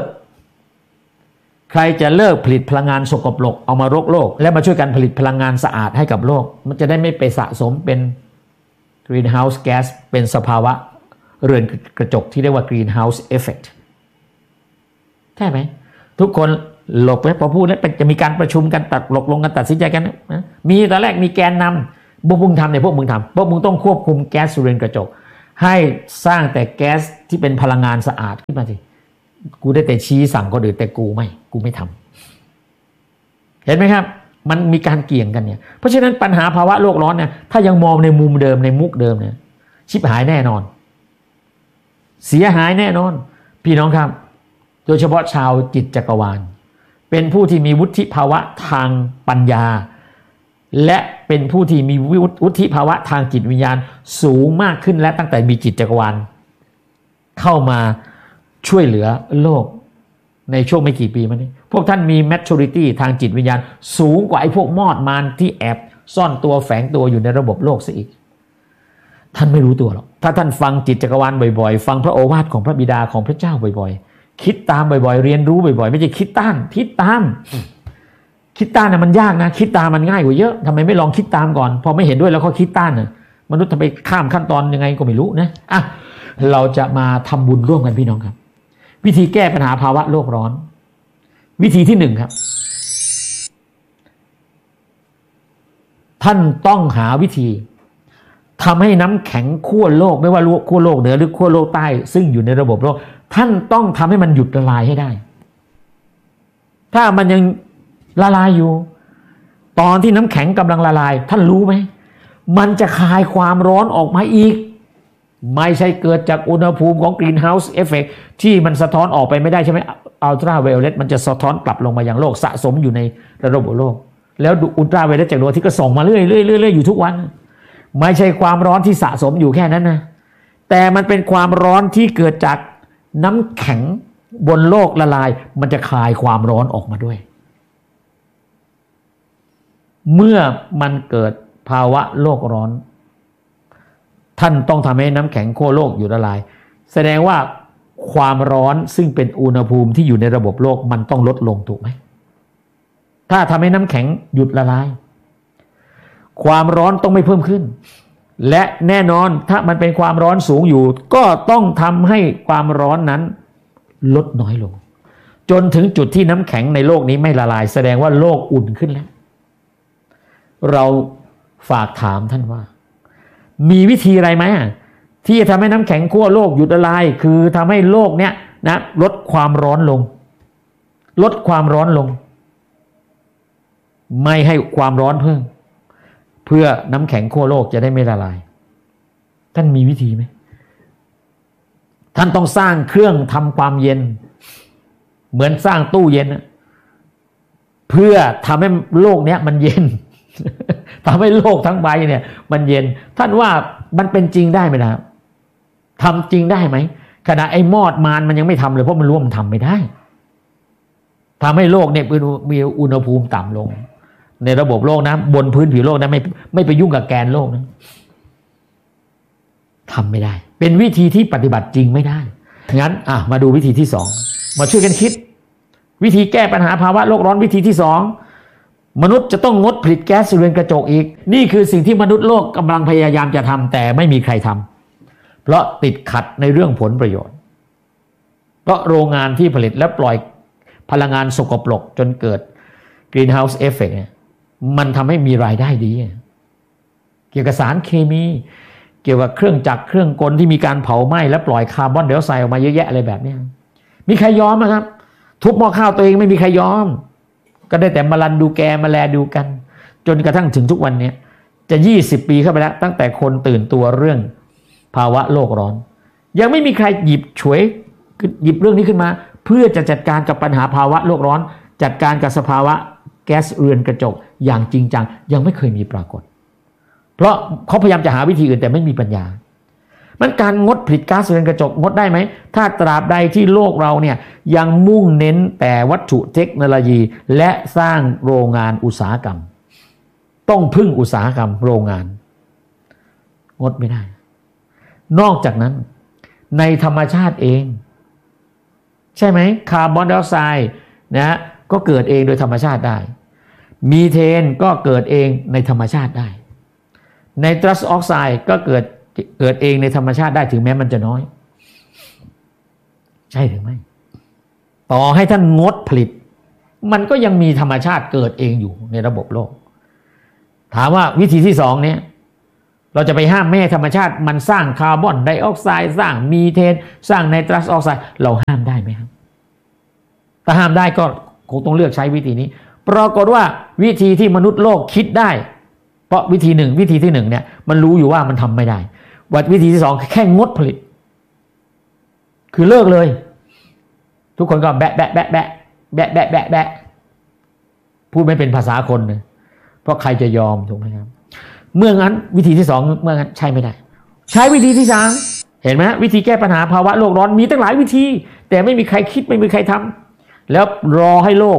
ผลิตพลังงานสกปรกเอามารกโลกและมาช่วยกันผลิตพลังงานสะอาดให้กับโลกมันจะได้ไม่ไปสะสมเป็น greenhouse gas เป็นสภาวะเรือนกระจกที่เรียกว่า greenhouse effect ใช่ไหมทุกคนหลบแล้วพอพูดแล้วจะมีการประชุมกันตัดหลกลงกันตัดสินใจกันนะมีตอนแรกมีแกนนำพวกมึงทำเนี่ยพวกมึงทำพวกมึงต้องควบคุมแก๊สเรือนกระจกให้สร้างแต่แก๊สที่เป็นพลังงานสะอาดขึ้นมาสิกูได้แต่ชี้สั่งคนอื่นแต่กูไม่ทำเห็นไหมครับมันมีการเกี่ยงกันเนี่ยเพราะฉะนั้นปัญหาภาวะโลกร้อนเนี่ยถ้ายังมองในมุมเดิมในมุกเดิมเนี่ยชิบหายแน่นอนเสียหายแน่นอนพี่น้องครับโดยเฉพาะชาวจิตจักรวาลเป็นผู้ที่มีวุฒิภาวะทางปัญญาและเป็นผู้ที่มีวุฒิภาวะทางจิตวิญญาณสูงมากขึ้นและตั้งแต่มีจิตจักรวาลเข้ามาช่วยเหลือโลกในช่วงไม่กี่ปีมานี้พวกท่านมี maturity ทางจิตวิญญาณสูงกว่าไอ้พวกมอดมารที่แอบซ่อนตัวแฝงตัวอยู่ในระบบโลกซะอีกท่านไม่รู้ตัวหรอกถ้าท่านฟังจิตจักรวาลบ่อยๆฟังพระโอวาทของพระบิดาของพระเจ้าบ่อยๆคิดตามบ่อยๆเรียนรู้บ่อยๆไม่ใช่คิดต้านคิดตามน่ะมันยากนะคิดตามมันง่ายกว่าเยอะทำไมไม่ลองคิดตามก่อนพอไม่เห็นด้วยแล้วก็คิดต้านน่ะมนุษย์ทำไปข้ามขั้นตอนยังไงก็ไม่รู้นะอ่ะเราจะมาทำบุญร่วมกันพี่น้องครับวิธีแก้ปัญหาภาวะโลกร้อนวิธีที่1ครับท่านต้องหาวิธีทำให้น้ำแข็งขั้วโลกไม่ว่าขั้วโลกเหนือหรือขั้วโลกใต้ซึ่งอยู่ในระบบโลกท่านต้องทำให้มันหยุดละลายให้ได้ถ้ามันยังละลายอยู่ตอนที่น้ำแข็งกำลังละลายท่านรู้ไหมมันจะคายความร้อนออกมาอีกไม่ใช่เกิดจากอุณหภูมิของ Greenhouse Effect ที่มันสะท้อนออกไปไม่ได้ใช่ไหมอัลตราไวโอเลตมันจะสะท้อนกลับลงมายังโลกสะสมอยู่ในระบบโลกแล้วอุลตราไวโอเลตจากดวงอาทิตย์ก็ส่งมาเรื่อยๆอยู่ทุกวันไม่ใช่ความร้อนที่สะสมอยู่แค่นั้นนะแต่มันเป็นความร้อนที่เกิดจากน้ำแข็งบนโลกละลายมันจะคายความร้อนออกมาด้วยเมื่อมันเกิดภาวะโลกร้อนท่านต้องทำให้น้ำแข็งขั้วโลกหยุดละลายแสดงว่าความร้อนซึ่งเป็นอุณหภูมิที่อยู่ในระบบโลกมันต้องลดลงถูกไหมถ้าทำให้น้ำแข็งหยุดละลายความร้อนต้องไม่เพิ่มขึ้นและแน่นอนถ้ามันเป็นความร้อนสูงอยู่ก็ต้องทำให้ความร้อนนั้นลดน้อยลงจนถึงจุดที่น้ำแข็งในโลกนี้ไม่ละลายแสดงว่าโลกอุ่นขึ้นแล้วเราฝากถามท่านว่ามีวิธีอะไรไหมที่จะทำให้น้ำแข็งขั้วโลกหยุดละลายคือทำให้โลกเนี้ยนะลดความร้อนลงไม่ให้ความร้อนเพิ่มเพื่อน้ำแข็งขั้วโลกจะได้ไม่ละลายท่านมีวิธีไหมท่านต้องสร้างเครื่องทำความเย็นเหมือนสร้างตู้เย็นเพื่อทำให้โลกเนี้ยมันเย็นทำให้โลกทั้งใบเนี่ยมันเย็นท่านว่ามันเป็นจริงได้ไหมนะครับทำจริงได้ไหมขณะไอ้มอดมารมันยังไม่ทำเลยเพราะมันรู้มันทำไม่ได้ทำให้โลกเนี่ยมีอุณหภูมิต่ำลงในระบบโลกนะบนพื้นผิวโลกนะไม่ไปยุ่งกับแกนโลกนะทำไม่ได้เป็นวิธีที่ปฏิบัติจริงไม่ได้งั้นมาดูวิธีที่2มาช่วยกันคิดวิธีแก้ปัญหาภาวะโลกร้อนวิธีที่2มนุษย์จะต้องงดผลิตแก๊สเรือนกระจกอีกนี่คือสิ่งที่มนุษย์โลกกำลังพยายามจะทำแต่ไม่มีใครทำเพราะติดขัดในเรื่องผลประโยชน์เพราะโรงงานที่ผลิตและปล่อยพลังงานสกปรกจนเกิด Greenhouse Effect เนี่ยมันทำให้มีรายได้ดีเกี่ยวกับสารเคมีเกี่ยวกับเครื่องจักรเครื่องกลที่มีการเผาไหม้และปล่อยคาร์บอนไดออกไซด์ออกมาเยอะแยะอะไรแบบนี้มีใครยอมครับทุบหม้อข้าวตัวเองไม่มีใครยอมก็ได้แต่มาลันดูแกมาแลดูกันจนกระทั่งถึงทุกวันนี้จะ20 ปีเข้าไปแล้วตั้งแต่คนตื่นตัวเรื่องภาวะโลกร้อนยังไม่มีใครหยิบเรื่องนี้ขึ้นมาเพื่อจะจัดการกับปัญหาภาวะโลกร้อนจัดการกับสภาวะแก๊สเรือนกระจกอย่างจริงจังยังไม่เคยมีปรากฏเพราะเขาพยายามจะหาวิธีอื่นแต่ไม่มีปัญญามันการงดผลิตก๊าซเรือนกระจกงดได้ไหมถ้าตราบใดที่โลกเราเนี่ยยังมุ่งเน้นแต่วัตถุเทคโนโลยีและสร้างโรงงานอุตสาหกรรมต้องพึ่งอุตสาหกรรมโรงงานงดไม่ได้นอกจากนั้นในธรรมชาติเองใช่ไหมคาร์บอนไดออกไซด์นะก็เกิดเองโดยธรรมชาติได้มีเทนก็เกิดเองในธรรมชาติได้ไนตรัสออกไซด์ก็เกิดเองในธรรมชาติได้ถึงแม้มันจะน้อยใช่หรือไม่ต่อให้ท่านงดผลิตมันก็ยังมีธรรมชาติเกิดเองอยู่ในระบบโลกถามว่าวิธีที่2เนี่ยเราจะไปห้ามไม่ให้ธรรมชาติมันสร้างคาร์บอนไดออกไซด์สร้างมีเทนสร้างไนตรัสออกไซด์เราห้ามได้ไหมครับถ้าห้ามได้ก็คงต้องเลือกใช้วิธีนี้ปรากฏว่าวิธีที่มนุษย์โลกคิดได้เพราะวิธีที่หนึ่งเนี่ยมันรู้อยู่ว่ามันทำไม่ได้วิธีที่สองแค่งดผลิตคือเลิกเลยทุกคนก็แบะแบะแบะแบะแบะแบะแบะแบะพูดไม่เป็นภาษาคนเลยเพราะใครจะยอมถูกไหมครับเมื่องั้นวิธีที่สองเมื่องั้นใช้ไม่ได้ใช้วิธีที่สามเห็นไหมวิธีแก้ปัญหาภาวะโลกร้อนมีตั้งหลายวิธีแต่ไม่มีใครคิดไม่มีใครทำแล้วรอให้โลก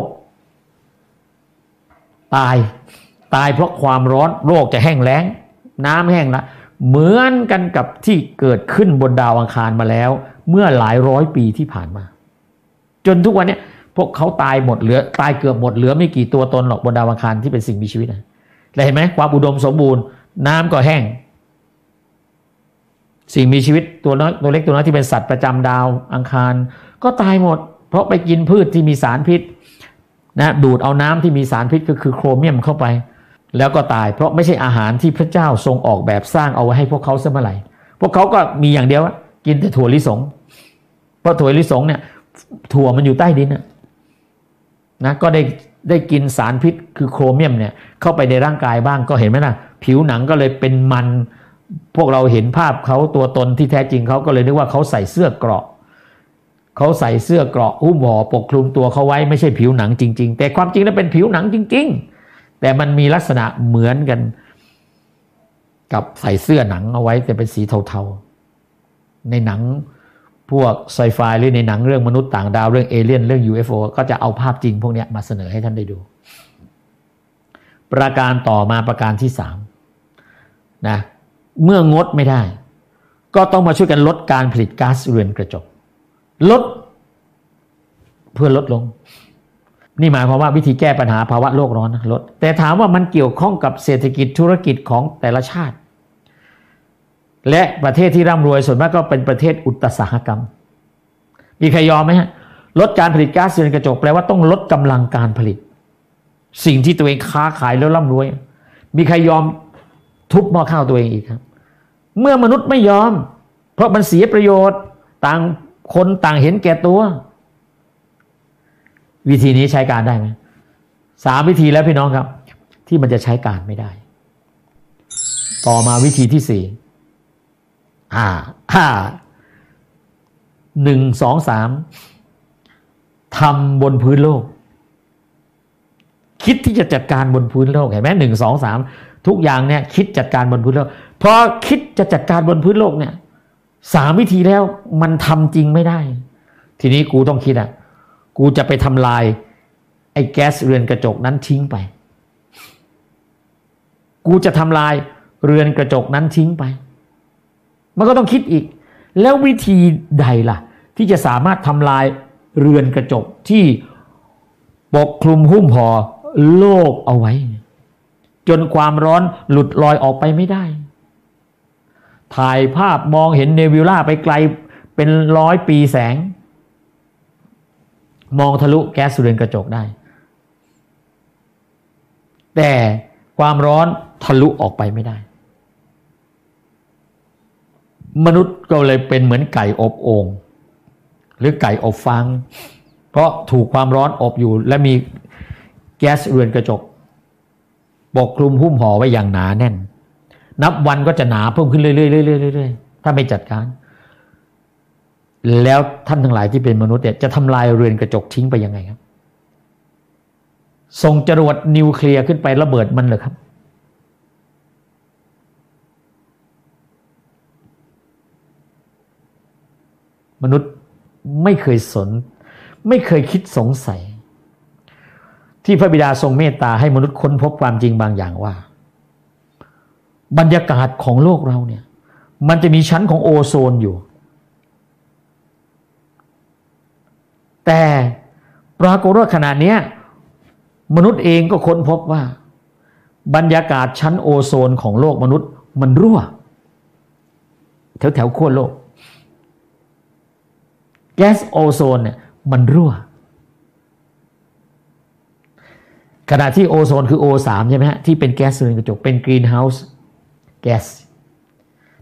ตายเพราะความร้อนโลกจะแห้งแล้งน้ำแห้งละเหมือนกันกับที่เกิดขึ้นบนดาวอังคารมาแล้วเมื่อหลายร้อยปีที่ผ่านมาจนทุกวันนี้พวกเขาตายหมดเหลือตายเกือบหมดเหลือไม่กี่ตัวตนหรอกบนดาวอังคารที่เป็นสิ่งมีชีวิตนะแล้วเห็นไหมความอุดมสมบูรณ์น้ำก็แห้งสิ่งมีชีวิตตัวน้อยตัวเล็กตัวน้อยที่เป็นสัตว์ประจำดาวอังคารก็ตายหมดเพราะไปกินพืชที่มีสารพิษนะดูดเอาน้ำที่มีสารพิษก็คือโครเมียมเข้าไปแล้วก็ตายเพราะไม่ใช่อาหารที่พระเจ้าทรงออกแบบสร้างเอาไว้ให้พวกเขาเสมอไหร่พวกเขาก็มีอย่างเดียวกินแต่ถั่วลิสงเพราะถั่วลิสงเนี่ยถั่วมันอยู่ใต้ดินนะก็ได้กินสารพิษคือโครเมียมเนี่ยเข้าไปในร่างกายบ้างก็เห็นไหมนะผิวหนังก็เลยเป็นมันพวกเราเห็นภาพเขาตัวตนที่แท้จริงเขาก็เลยนึกว่าเขาใส่เสื้อเกราะหุ้มห่อปกคลุมตัวเขาไว้ไม่ใช่ผิวหนังจริงๆแต่ความจริงแล้วเป็นผิวหนังจริงๆแต่มันมีลักษณะเหมือนกันกับใส่เสื้อหนังเอาไว้แต่เป็นสีเทาๆในหนังพวกไซไฟหรือในหนังเรื่องมนุษย์ต่างดาวเรื่องเอเลี่ยนเรื่อง UFO ก็จะเอาภาพจริงพวกนี้มาเสนอให้ท่านได้ดูประการต่อมาประการที่3นะเมื่องดไม่ได้ก็ต้องมาช่วยกันลดการผลิตก๊าซเรือนกระจกลดเพื่อลดลงนี่หมายความว่าวิธีแก้ปัญหาภาวะโลกร้อนลดแต่ถามว่ามันเกี่ยวข้องกับเศรษฐกิจธุรกิจของแต่ละชาติและประเทศที่ร่ำรวยส่วนมากก็เป็นประเทศอุตสาหกรรมมีใครยอมไหมฮะลดการผลิตก๊าซเรือนกระจกแปลว่าต้องลดกำลังการผลิตสิ่งที่ตัวเองค้าขายแล้วร่ำรวยมีใครยอมทุบหม้อข้าวตัวเองอีกครับเมื่อมนุษย์ไม่ยอมเพราะมันเสียประโยชน์ต่างคนต่างเห็นแก่ตัววิธีนี้ใช้การได้ไหม3วิธีแล้วพี่น้องครับที่มันจะใช้การไม่ได้ต่อมาวิธีที่4 1 2 3ทำบนพื้นโลกคิดที่จะจัดการบนพื้นโลกเห็นไหม1 2 3ทุกอย่างเนี่ยคิดจัดการบนพื้นโลกพอคิดจะจัดการบนพื้นโลกเนี่ย3วิธีแล้วมันทำจริงไม่ได้ทีนี้กูต้องคิดกูจะไปทำลายไอ้แก๊สเรือนกระจกนั้นทิ้งไปกูจะทำลายเรือนกระจกนั้นทิ้งไปมันก็ต้องคิดอีกแล้ววิธีใดล่ะที่จะสามารถทำลายเรือนกระจกที่ปกคลุมหุ้มห่อโลกเอาไว้จนความร้อนหลุดลอยออกไปไม่ได้ถ่ายภาพมองเห็นเนบิวลาไปไกลเป็น100 ปีแสงมองทะลุแก๊สเรือนกระจกได้แต่ความร้อนทะลุออกไปไม่ได้มนุษย์ก็เลยเป็นเหมือนไก่อบโอ่งหรือไก่อบฟางเพราะถูกความร้อนอบอยู่และมีแก๊สเรือนกระจกปกคลุมหุ้มห่อไว้อย่างหนาแน่นนับวันก็จะหนาเพิ่มขึ้นเรื่อยๆถ้าไม่จัดการแล้วท่านทั้งหลายที่เป็นมนุษย์เนี่ยจะทำลายเรือนกระจกทิ้งไปยังไงครับส่งจรวดนิวเคลียร์ขึ้นไประเบิดมันเหรอครับมนุษย์ไม่เคยคิดสงสัยที่พระบิดาทรงเมตตาให้มนุษย์ค้นพบความจริงบางอย่างว่าบรรยากาศของโลกเราเนี่ยมันจะมีชั้นของโอโซนอยู่แต่ปรากฏว่าขณะนี้มนุษย์เองก็ค้นพบว่าบรรยากาศชั้นโอโซนของโลกมนุษย์มันรั่วแถวขั้วโลกแก๊สโอโซนเนี่ยมันรั่วขณะที่โอโซนคือ O3 ใช่ไหมฮะที่เป็นแก๊สเรือนกระจกเป็นกรีนเฮาส์แก๊ส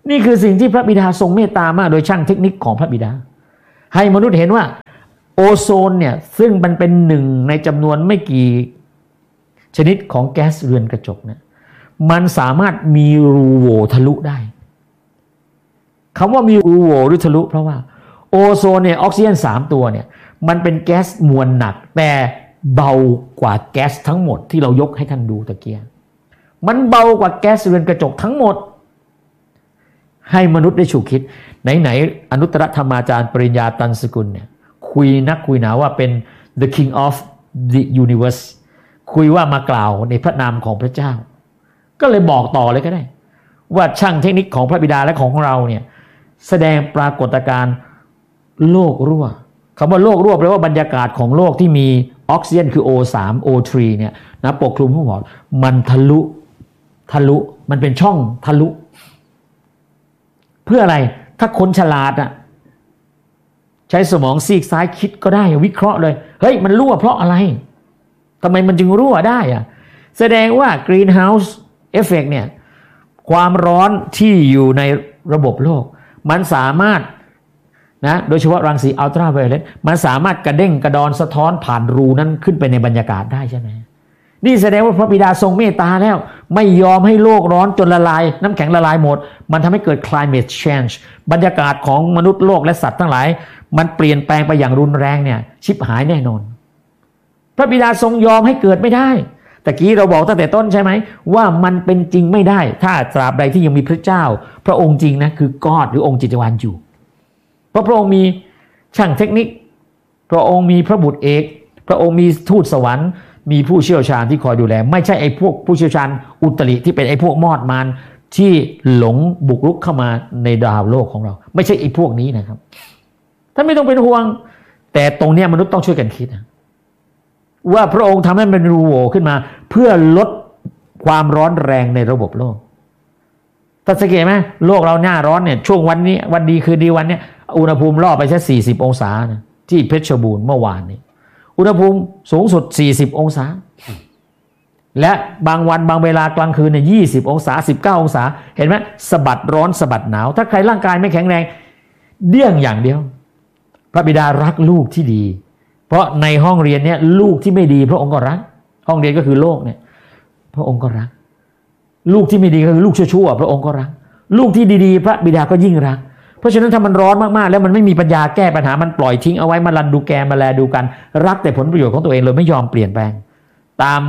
นี่คือสิ่งที่พระบิดาทรงเมตตามากโดยช่างเทคนิคของพระบิดาให้มนุษย์เห็นว่าโอโซนเนี่ยซึ่งมันเป็นหนึ่งในจำนวนไม่กี่ชนิดของแก๊สเรือนกระจกเนี่ยมันสามารถมีรูโหว่ทะลุได้คำว่ามีรูโหว่หรือทะลุเพราะว่าโอโซนเนี่ยออกซิเจน3ตัวเนี่ยมันเป็นแก๊สมวลหนักแต่เบากว่าแก๊สทั้งหมดที่เรายกให้ท่านดูตะเกียงมันเบากว่าแก๊สเรือนกระจกทั้งหมดให้มนุษย์ได้ฉุกคิดไหนอนุตตรธรรมาจารย์ปริญญาตันสกุลเนี่ยคุยหนาว่าเป็น the king of the universe คุยว่ามากล่าวในพระนามของพระเจ้าก็เลยบอกต่อเลยก็ได้ว่าช่างเทคนิคของพระบิดาและของเราเนี่ยแสดงปรากฏการณ์โลกรั่วคำว่าโลกรั่วแปลว่าบรรยากาศของโลกที่มีออกซิเจนคือ O3 O3 เนี่ยนะปกคลุมทั้งหมดมันทะลุมันเป็นช่องทะลุเพื่ออะไรถ้าคนฉลาดอ่ะใช้สมองซีกซ้ายคิดก็ได้วิเคราะห์เลยเฮ้ยมันรั่วเพราะอะไรทำไมมันจึงรั่วได้อ่ะแสดงว่า Greenhouse Effect เนี่ยความร้อนที่อยู่ในระบบโลกมันสามารถนะโดยเฉพาะรังสีอัลตราไวโอเลตมันสามารถกระเด้งกระดอนสะท้อนผ่านรูนั้นขึ้นไปในบรรยากาศได้ใช่ไหมนี่แสดงว่าพระบิดาทรงเมตตาแล้วไม่ยอมให้โลกร้อนจนละลายน้ำแข็งละลายหมดมันทำให้เกิด climate change บรรยากาศของมนุษย์โลกและสัตว์ทั้งหลายมันเปลี่ยนแปลงไปอย่างรุนแรงเนี่ยชิบหายแน่นอนพระบิดาทรงยอมให้เกิดไม่ได้ตะกี้เราบอกตั้งแต่ต้นใช่ไหมว่ามันเป็นจริงไม่ได้ถ้าตราบใดที่ยังมีพระเจ้าพระองค์จริงนะคือกอดหรือองค์จิตวาลอยู่เพราะพระองค์มีช่างเทคนิคพระองค์มีพระบุตรเอกพระองค์มีทูตสวรรค์มีผู้เชี่ยวชาญที่คอยดูแลไม่ใช่ไอ้พวกผู้เชี่ยวชาญอุตริที่เป็นไอ้พวกมอดมารที่หลงบุกรุกเข้ามาในดาวโลกของเราไม่ใช่ไอ้พวกนี้นะครับท่านไม่ต้องเป็นห่วงแต่ตรงเนี้ยมนุษย์ต้องช่วยกันคิดว่าพระองค์ทำให้มันรูโหว่ขึ้นมาเพื่อลดความร้อนแรงในระบบโลกถ้าสังเกตไหมโลกเราหน้าร้อนเนี่ยช่วงวันนี้วันดีคืนดีวันเนี้ยอุณหภูมิล่อไปแค่40องศานะที่เพชรบูรณ์เมื่อวานนี้อุณหภูมิสูงสุด40องศาและบางวันบางเวลากลางคืนเนี่ย20องศา19องศาเห็นไหมสะบัดร้อนสะบัดหนาวถ้าใครร่างกายไม่แข็งแรงเดี้ยงอย่างเดียวพระบิดารักลูกที่ดีเพราะในห้องเรียนเนี่ยลูกที่ไม่ดีพระองค์ก็รักห้องเรียนก็คือโลกเนี่ยพระองค์ก็รักลูกที่ไม่ดีก็คือลูกชั่วๆพระองค์ก็รักลูกที่ดีๆพระบิดาก็ยิ่งรักเพราะฉะนั้นถ้ามันร้อนมากๆแล้วมันไม่มีปัญญาแก้ปัญหามันปล่อยทิ้งเอาไว้มาลันดูแกมาแลดูกันรักแต่ผลประโยชน์ของตัวเองเลยไม่ยอมเปลี่ยนแปลงตาม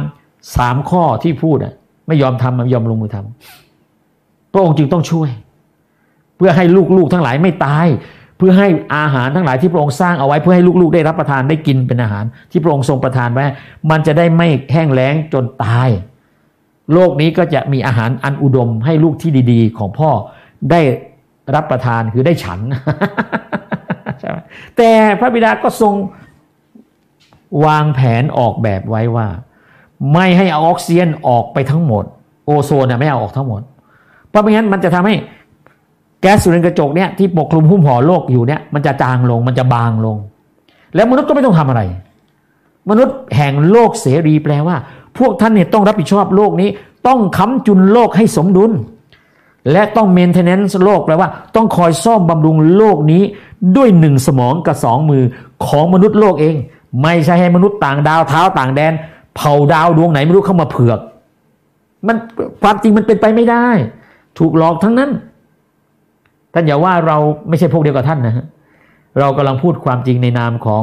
3ข้อที่พูดไม่ยอมทำไม่ยอมลงมือทำพระองค์จึงต้องช่วยเพื่อให้ลูกๆทั้งหลายไม่ตายเพื่อให้อาหารทั้งหลายที่พระองค์สร้างเอาไว้เพื่อให้ลูกๆได้รับประทานได้กินเป็นอาหารที่พระองค์ทรงประทานไว้มันจะได้ไม่แห้งแล้งจนตายโลกนี้ก็จะมีอาหารอันอุดมให้ลูกที่ดีๆของพ่อได้รับประทานคือได้ฉัน ใช่ไหมแต่พระบิดาก็ทรงวางแผนออกแบบไว้ว่าไม่ให้เอาออกซิเจนออกไปทั้งหมดโอโซนไม่เอาออกทั้งหมดเพราะไม่งั้นมันจะทำให้แก๊สเรือนกระจกเนี่ยที่ปกคลุมหุ้มห่อโลกอยู่เนี่ยมันจะจางลงมันจะบางลงแล้วมนุษย์ก็ไม่ต้องทำอะไรมนุษย์แห่งโลกเสรีแปลว่าพวกท่านเนี่ยต้องรับผิดชอบโลกนี้ต้องค้ำจุนโลกให้สมดุลและต้องเมนเทนแนนซ์โลกแปลว่าต้องคอยซ่อมบำรุงโลกนี้ด้วย1สมองกับ2มือของมนุษย์โลกเองไม่ใช่ให้มนุษย์ต่างดาวเท้าต่างแดนเผ่าดาวดวงไหนไม่รู้เข้ามาเผือกมันความจริงมันเป็นไปไม่ได้ถูกหลอกทั้งนั้นท่านอย่าว่าเราไม่ใช่พวกเดียวกับท่านนะฮะเรากำลังพูดความจริงในนามของ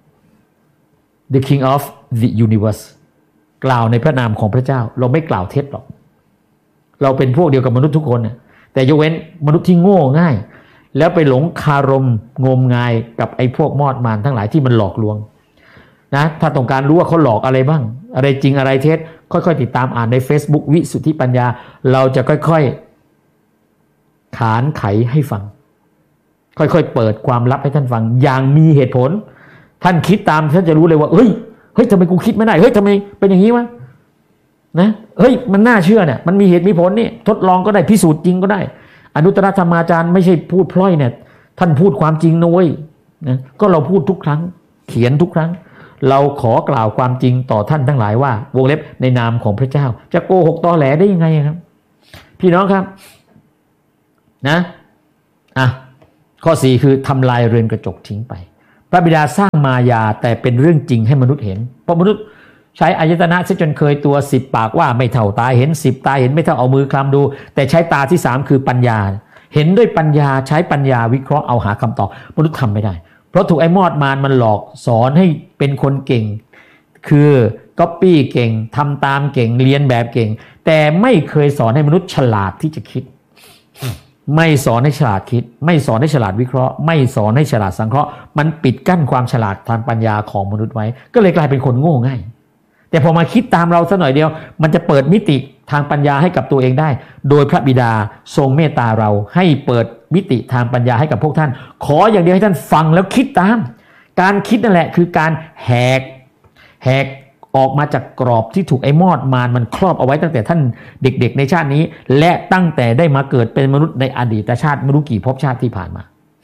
the king of the universe กล่าวในพระนามของพระเจ้าเราไม่กล่าวเท็จหรอกเราเป็นพวกเดียวกับมนุษย์ทุกคนนะแต่ยกเว้นมนุษย์ที่โง่ง่ายแล้วไปหลงคารมงมงายกับไอ้พวกมอดมารทั้งหลายที่มันหลอกลวงนะถ้าต้องการรู้ว่าเขาหลอกอะไรบ้างอะไรจริงอะไรเท็จค่อยๆติดตามอ่านใน Facebook วิสุทธิปัญญาเราจะค่อยๆขานไขให้ฟังค่อยๆเปิดความลับให้ท่านฟังอย่างมีเหตุผลท่านคิดตามท่านจะรู้เลยว่าเฮ้ยทำไมกูคิดไม่ได้เฮ้ยทำไมเป็นอย่างนี้วะนะเฮ้ยมันน่าเชื่อเนี่ยมันมีเหตุมีผลนี่ทดลองก็ได้พิสูจน์จริงก็ได้อนุตตรธรรมาจารย์ไม่ใช่พูดพล่อยเนี่ยท่านพูดความจริงนะเว้ยนะก็เราพูดทุกครั้งเขียนทุกครั้งเราขอกล่าวความจริงต่อท่านทั้งหลายว่าวงเล็บในนามของพระเจ้าจะโกหกตอแหลได้ยังไงครับพี่น้องครับนะข้อ4คือทำลายเรือนกระจกทิ้งไปพระบิดาสร้างมายาแต่เป็นเรื่องจริงให้มนุษย์เห็นเพราะมนุษย์ใช้อายตนะเสียจนเคยตัว10ปากว่าไม่เท่าตาเห็น10ตาเห็นไม่เท่าเอามือคลำดูแต่ใช้ตาที่3คือปัญญาเห็นด้วยปัญญาใช้ปัญญาวิเคราะห์เอาหาคำตอบมนุษย์ทำไม่ได้เพราะถูกไอ้มอดมารมันหลอกสอนให้เป็นคนเก่งคือก๊อปปี้เก่งทำตามเก่งเรียนแบบเก่งแต่ไม่เคยสอนให้มนุษย์ฉลาดที่จะคิดไม่สอนให้ฉลาดคิดไม่สอนให้ฉลาดวิเคราะห์ไม่สอนให้ฉลาดสังเคราะห์มันปิดกั้นความฉลาดทางปัญญาของมนุษย์ไว้ก็เลยกลายเป็นคนโง่ง่ายแต่พอมาคิดตามเราสักหน่อยเดียวมันจะเปิดมิติทางปัญญาให้กับตัวเองได้โดยพระบิดาทรงเมตตาเราให้เปิดมิติทางปัญญาให้กับพวกท่านขออย่างเดียวให้ท่านฟังแล้วคิดตามการคิดนั่นแหละคือการแหกออกมาจากกรอบที่ถูกไอ้มอดมารมันครอบเอาไว้ตั้งแต่ท่านเด็กๆในชาตินี้และตั้งแต่ได้มาเกิดเป็นมนุษย์ในอดีตชาติไม่รู้กี่ภพชาติที่ผ่านมา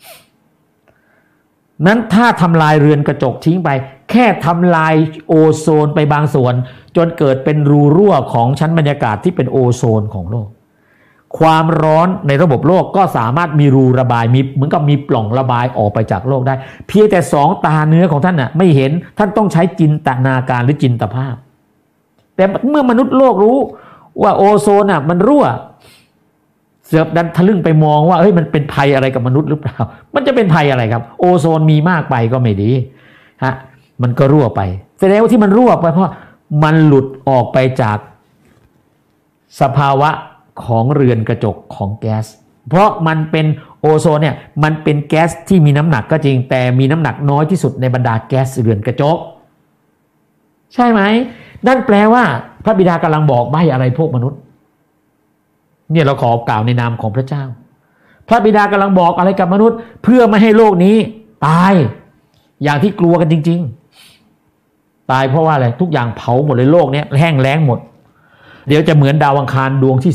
นั้นถ้าทำลายเรือนกระจกทิ้งไปแค่ทำลายโอโซนไปบางส่วนจนเกิดเป็นรูรั่วของชั้นบรรยากาศที่เป็นโอโซนของโลกความร้อนในระบบโลกก็สามารถมีรูระบายมีเหมือนกับมีปล่องระบายออกไปจากโลกได้เพียงแต่2ตาเนื้อของท่านน่ะไม่เห็นท่านต้องใช้จินตนาการหรือจินตภาพแต่เมื่อมนุษย์โลกรู้ว่าโอโซนน่ะมันรั่วเสือบดันทะลึ่งไปมองว่าเฮ้ยมันเป็นภัยอะไรกับมนุษย์หรือเปล่ามันจะเป็นภัยอะไรครับโอโซนมีมากไปก็ไม่ดีฮะมันก็รั่วไปแสดงว่าที่มันรั่วไปเพราะมันหลุดออกไปจากสภาวะของเรือนกระจกของแก๊สเพราะมันเป็นโอโซนเนี่ยมันเป็นแก๊สที่มีน้ำหนักก็จริงแต่มีน้ำหนักน้อยที่สุดในบรรดาแก๊สเรือนกระจกใช่ไหมนั่นแปลว่าพระบิดากำลังบอกใบ้อะไรพวกมนุษย์เนี่ยเราขอกล่าวในนามของพระเจ้าพระบิดากำลังบอกอะไรกับมนุษย์เพื่อไม่ให้โลกนี้ตายอย่างที่กลัวกันจริงๆตายเพราะว่าอะไรทุกอย่างเผาหมดเลยโลกนี้แห้งแล้งหมดเดี๋ยวจะเหมือนดาวอังคารดวงที่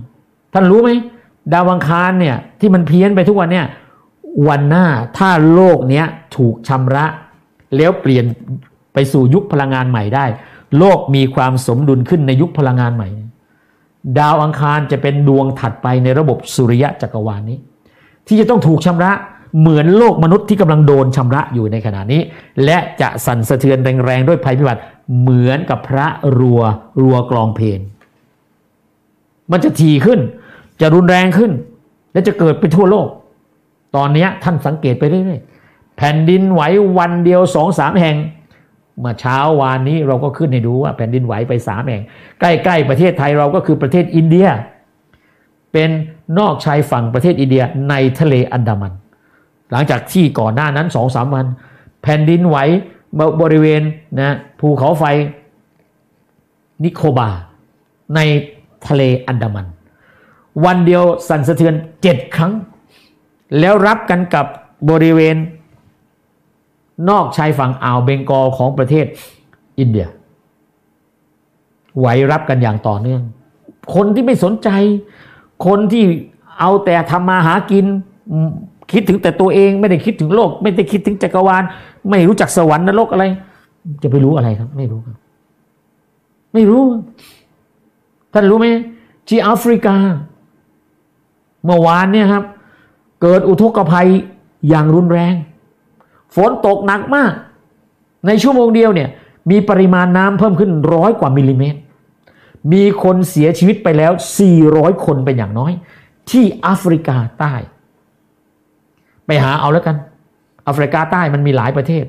2ท่านรู้ไหมดาวอังคารเนี่ยที่มันเพี้ยนไปทุกวันเนี่ยวันหน้าถ้าโลกเนี้ยถูกชำระแล้วเปลี่ยนไปสู่ยุคพลังงานใหม่ได้โลกมีความสมดุลขึ้นในยุคพลังงานใหม่ดาวอังคารจะเป็นดวงถัดไปในระบบสุริยะจักรวาลนี้ที่จะต้องถูกชำระเหมือนโลกมนุษย์ที่กำลังโดนชำระอยู่ในขณะนี้และจะสั่นสะเทือนแรงๆด้วยภัยพิบัติเหมือนกับพระรัวกลองเพลงมันจะถี่ขึ้นจะรุนแรงขึ้นและจะเกิดไปทั่วโลกตอนนี้ท่านสังเกตไปเรื่อยๆแผ่นดินไหววันเดียว 2-3 แห่งเมื่อเช้าวานนี้เราก็ขึ้นให้ดูว่าแผ่นดินไหวไป3แห่งใกล้ๆประเทศไทยเราก็คือประเทศอินเดียเป็นนอกชายฝั่งประเทศอินเดียในทะเลอันดามันหลังจากที่ก่อนหน้านั้น 2-3 วันแผ่นดินไหวบริเวณนะภูเขาไฟนิโคบาในทะเลอันดามันวันเดียวสั่นสะเทือน7ครั้งแล้วรับกันกับบริเวณนอกชายฝั่งอ่าวเบงกอลของประเทศอินเดียไหวรับกันอย่างต่อเนื่องคนที่ไม่สนใจคนที่เอาแต่ทำมาหากินคิดถึงแต่ตัวเองไม่ได้คิดถึงโลกไม่ได้คิดถึงจักรวาลไม่รู้จักสวรรค์นรกอะไรจะไปรู้อะไรครับไม่รู้ครับไม่รู้ท่านรู้ไหมที่แอฟริกาเมื่อวานเนี่ยครับเกิดอุทกภัยอย่างรุนแรงฝนตกหนักมากในชั่วโมงเดียวเนี่ยมีปริมาณน้ำเพิ่มขึ้น100 กว่ามิลลิเมตรมีคนเสียชีวิตไปแล้ว400 คนเป็นอย่างน้อยที่แอฟริกาใต้ไปหาเอาแล้วกันแอฟริกาใต้มันมีหลายประเทศ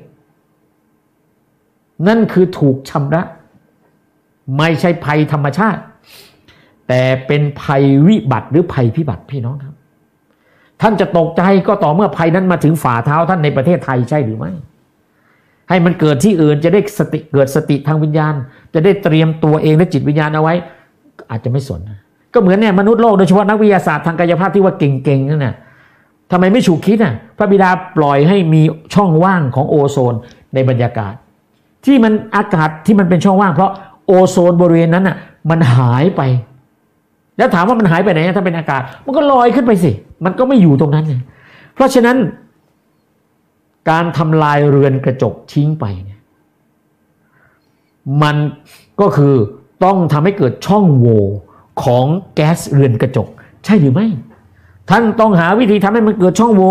นั่นคือถูกชำระไม่ใช่ภัยธรรมชาติแต่เป็นภัยวิบัติหรือภัยพิบัติพี่น้องครับท่านจะตกใจก็ต่อเมื่อภัยนั้นมาถึงฝ่าเท้าท่านในประเทศไทยใช่หรือไม่ให้มันเกิดที่อื่นจะได้เกิดสติทางวิญญาณจะได้เตรียมตัวเองและจิตวิญญาณเอาไว้อาจจะไม่สนก็เหมือนเนี่ยมนุษย์โลกโดยเฉพาะนักวิทยาศาสตร์ทางกายภาพที่ว่าเก่งๆนั่นน่ะทำไมไม่ฉุกคิดพระบิดาปล่อยให้มีช่องว่างของโอโซนในบรรยากาศที่มันอากาศที่มันเป็นช่องว่างเพราะโอโซนบริเวณนั้นน่ะมันหายไปแล้วถามว่ามันหายไปไหนถ้าเป็นอากาศมันก็ลอยขึ้นไปสิมันก็ไม่อยู่ตรงนั้นไงเพราะฉะนั้นการทำลายเรือนกระจกทิ้งไปเนี่ยมันก็คือต้องทำให้เกิดช่องโหว่ของแก๊สเรือนกระจกใช่หรือไม่ท่านต้องหาวิธีทำให้มันเกิดช่องโหว่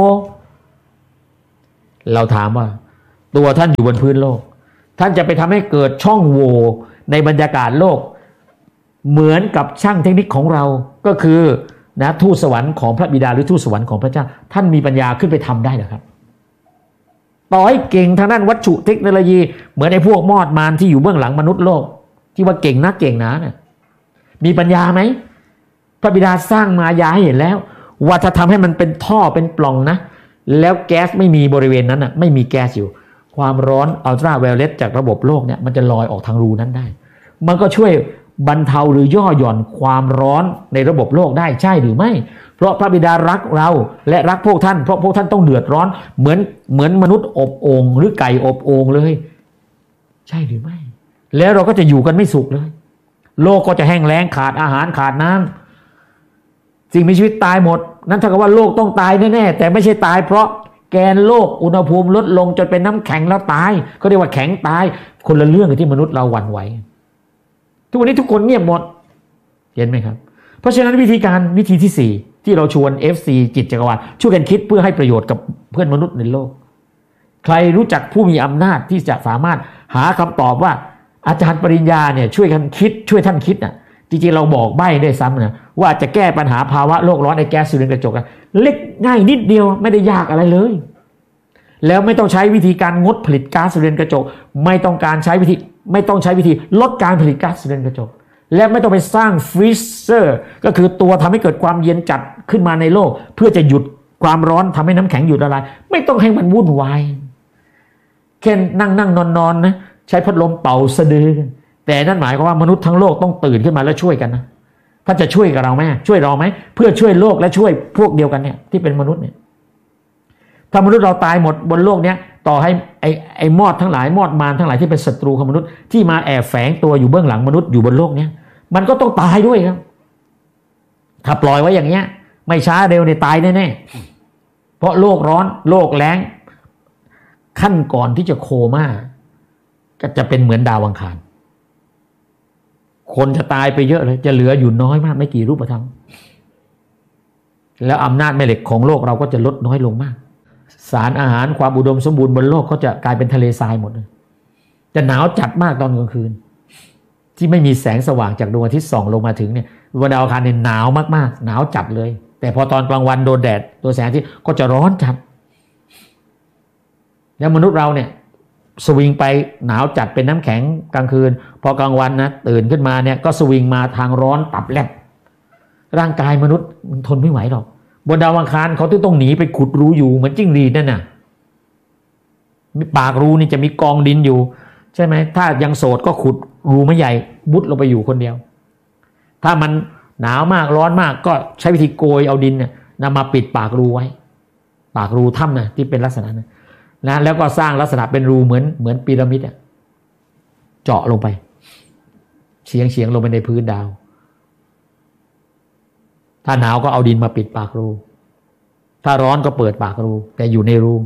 เราถามว่าตัวท่านอยู่บนพื้นโลกท่านจะไปทำให้เกิดช่องโหว่ในบรรยากาศโลกเหมือนกับช่างเทคนิคของเราก็คือนะทูตสวรรค์ของพระบิดาหรือทูตสวรรค์ของพระเจ้าท่านมีปัญญาขึ้นไปทำได้หรือครับต่อให้เก่งทางด้านวัตถุเทคโนโลยีเหมือนไอ้พวกมอดมารที่อยู่เบื้องหลังมนุษย์โลกที่ว่าเก่งนะเนี่ยมีปัญญาไหมพระบิดาสร้างมายาให้เห็นแล้วว่าถ้าทำให้มันเป็นท่อเป็นปล่องนะแล้วแก๊สไม่มีบริเวณนั้นไม่มีแก๊สอยู่ความร้อนอัลตราไวโอเลตจากระบบโลกเนี่ยมันจะลอยออกทางรูนั้นได้มันก็ช่วยบรรเทาหรือย่อหย่อนความร้อนในระบบโลกได้ใช่หรือไม่เพราะพระบิดารักเราและรักพวกท่านเพราะพวกท่านต้องเดือดร้อนเหมือนมนุษย์อบโอ่งหรือไก่อบโอ่งเลยใช่หรือไม่แล้วเราก็จะอยู่กันไม่สุขเลยโลกก็จะแห้งแล้งขาดอาหารขาดน้ำสิ่งมีชีวิตตายหมดนั่นเท่ากับว่าโลกต้องตายแน่ๆแต่ไม่ใช่ตายเพราะแกนโลกอุณหภูมิลดลงจนเป็นน้ำแข็งแล้วตายก็เรียกว่าแข็งตายคนละเรื่องกับที่มนุษย์เราหวั่นไหวทุกวันนี้ทุกคนเงียบหมดเห็นไหมครับเพราะฉะนั้นวิธีที่4ที่เราชวน FC จิตจักรวาลช่วยกันคิดเพื่อให้ประโยชน์กับเพื่อนมนุษย์ในโลกใครรู้จักผู้มีอำนาจที่จะสามารถหาคำตอบว่าอาจารย์ปริญญาเนี่ยช่วยกันคิดช่วยท่านคิดน่ะจริงๆเราบอกใบ้ได้ซ้ำนะว่าจะแก้ปัญหาภาวะโลกร้อนในแก๊สเรือนกระจกเล็กง่ายนิดเดียวไม่ได้ยากอะไรเลยแล้วไม่ต้องใช้วิธีการงดผลิตก๊าซเรือนกระจกไม่ต้องใช้วิธีลดการผลิตก๊าซเรือนกระจกและไม่ต้องไปสร้างฟรีเซอร์ก็คือตัวทำให้เกิดความเย็นจัดขึ้นมาในโลกเพื่อจะหยุดความร้อนทำให้น้ำแข็งหยุดละลายไม่ต้องให้มันวุ่นวายแค่นั่งนอนนะใช้พัดลมเป่าสะดือแต่นั่นหมายความว่ามนุษย์ทั้งโลกต้องตื่นขึ้นมาแล้วช่วยกันนะท่านจะช่วยกับเราไหมช่วยเราไหมเพื่อช่วยโลกและช่วยพวกเดียวกันเนี่ยที่เป็นมนุษย์เนี่ยถ้ามนุษย์เราตายหมดบนโลกเนี้ยต่อให้ไอ้มอดทั้งหลายมอดมารทั้งหลายที่เป็นศัตรูของมนุษย์ที่มาแอบแฝงตัวอยู่เบื้องหลังมนุษย์อยู่บนโลกเนี้ยมันก็ต้องตายด้วยครับถ้าปล่อยไว้อย่างเงี้ยไม่ช้าเร็วเนี่ยตายแน่ๆเพราะโลกร้อนโลกแล้งขั้นก่อนที่จะโคม่าก็จะเป็นเหมือนดาวอังคารคนจะตายไปเยอะเลยจะเหลืออยู่น้อยมากไม่กี่รูปธรรมแล้วอำนาจแม่เหล็กของโลกเราก็จะลดน้อยลงมากสารอาหารความอุดมสมบูรณ์บนโลกก็จะกลายเป็นทะเลทรายหมดเลยจะหนาวจัดมากตอนกลางคืนที่ไม่มีแสงสว่างจากดวงอาทิตย์ส่องลงมาถึงเนี่ยวันดาวอังคารเนี่ยหนาวมากๆหนาวจัดเลยแต่พอตอนกลางวันโดนแดดตัวแสงอาทิตย์ก็จะร้อนจัดแล้วมนุษย์เราเนี่ยสวิงไปหนาวจัดเป็นน้ำแข็งกลางคืนพอกลางวันนะตื่นขึ้นมาเนี่ยก็สวิงมาทางร้อนตับแลบร่างกายมนุษย์มันทนไม่ไหวหรอกบนดาวอังคารเขาต้องหนีไปขุดรูอยู่เหมือนจิ้งหรีดนั่นน่ะปากรูนี่จะมีกองดินอยู่ใช่ไหมถ้ายังโสดก็ขุดรูไม่ใหญ่มุดลงไปอยู่คนเดียวถ้ามันหนาวมากร้อนมากก็ใช้วิธีโกยเอาดินเนี่ยนำมาปิดปากรูไว้ปากรูถ้ำนะที่เป็นลักษณะนั้นนะแล้วก็สร้างลักษณะเป็นรูเหมือนพีระมิดเจาะลงไปเฉียงลงไปในพื้นดาวถ้าหนาวก็เอาดินมาปิดปากรูถ้าร้อนก็เปิดปากรูแต่อยู่ในรู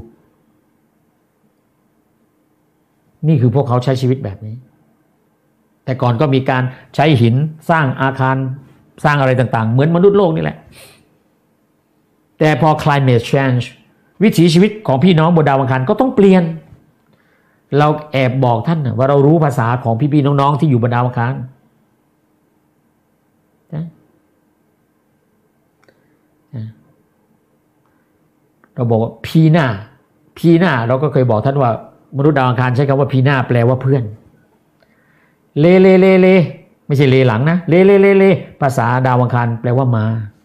นี่คือพวกเขาใช้ชีวิตแบบนี้แต่ก่อนก็มีการใช้หินสร้างอาคารสร้างอะไรต่างๆเหมือนมนุษย์โลกนี่แหละแต่พอ climate change วิถีชีวิตของพี่น้องบนดาวอังคารก็ต้องเปลี่ยนเราแอบบอกท่านนะว่าเรารู้ภาษาของพี่ๆน้องๆที่อยู่บนดาวอังคารเราบอกว่าพีหน้าเราก็เคยบอกท่านว่ามนุษย์ดาวอังคารใช้คำว่าพีหน้าแปลว่าเพื่อนเลไม่ใช่เลหลังนะเลภาษาดาวอังคารแปลว่ามา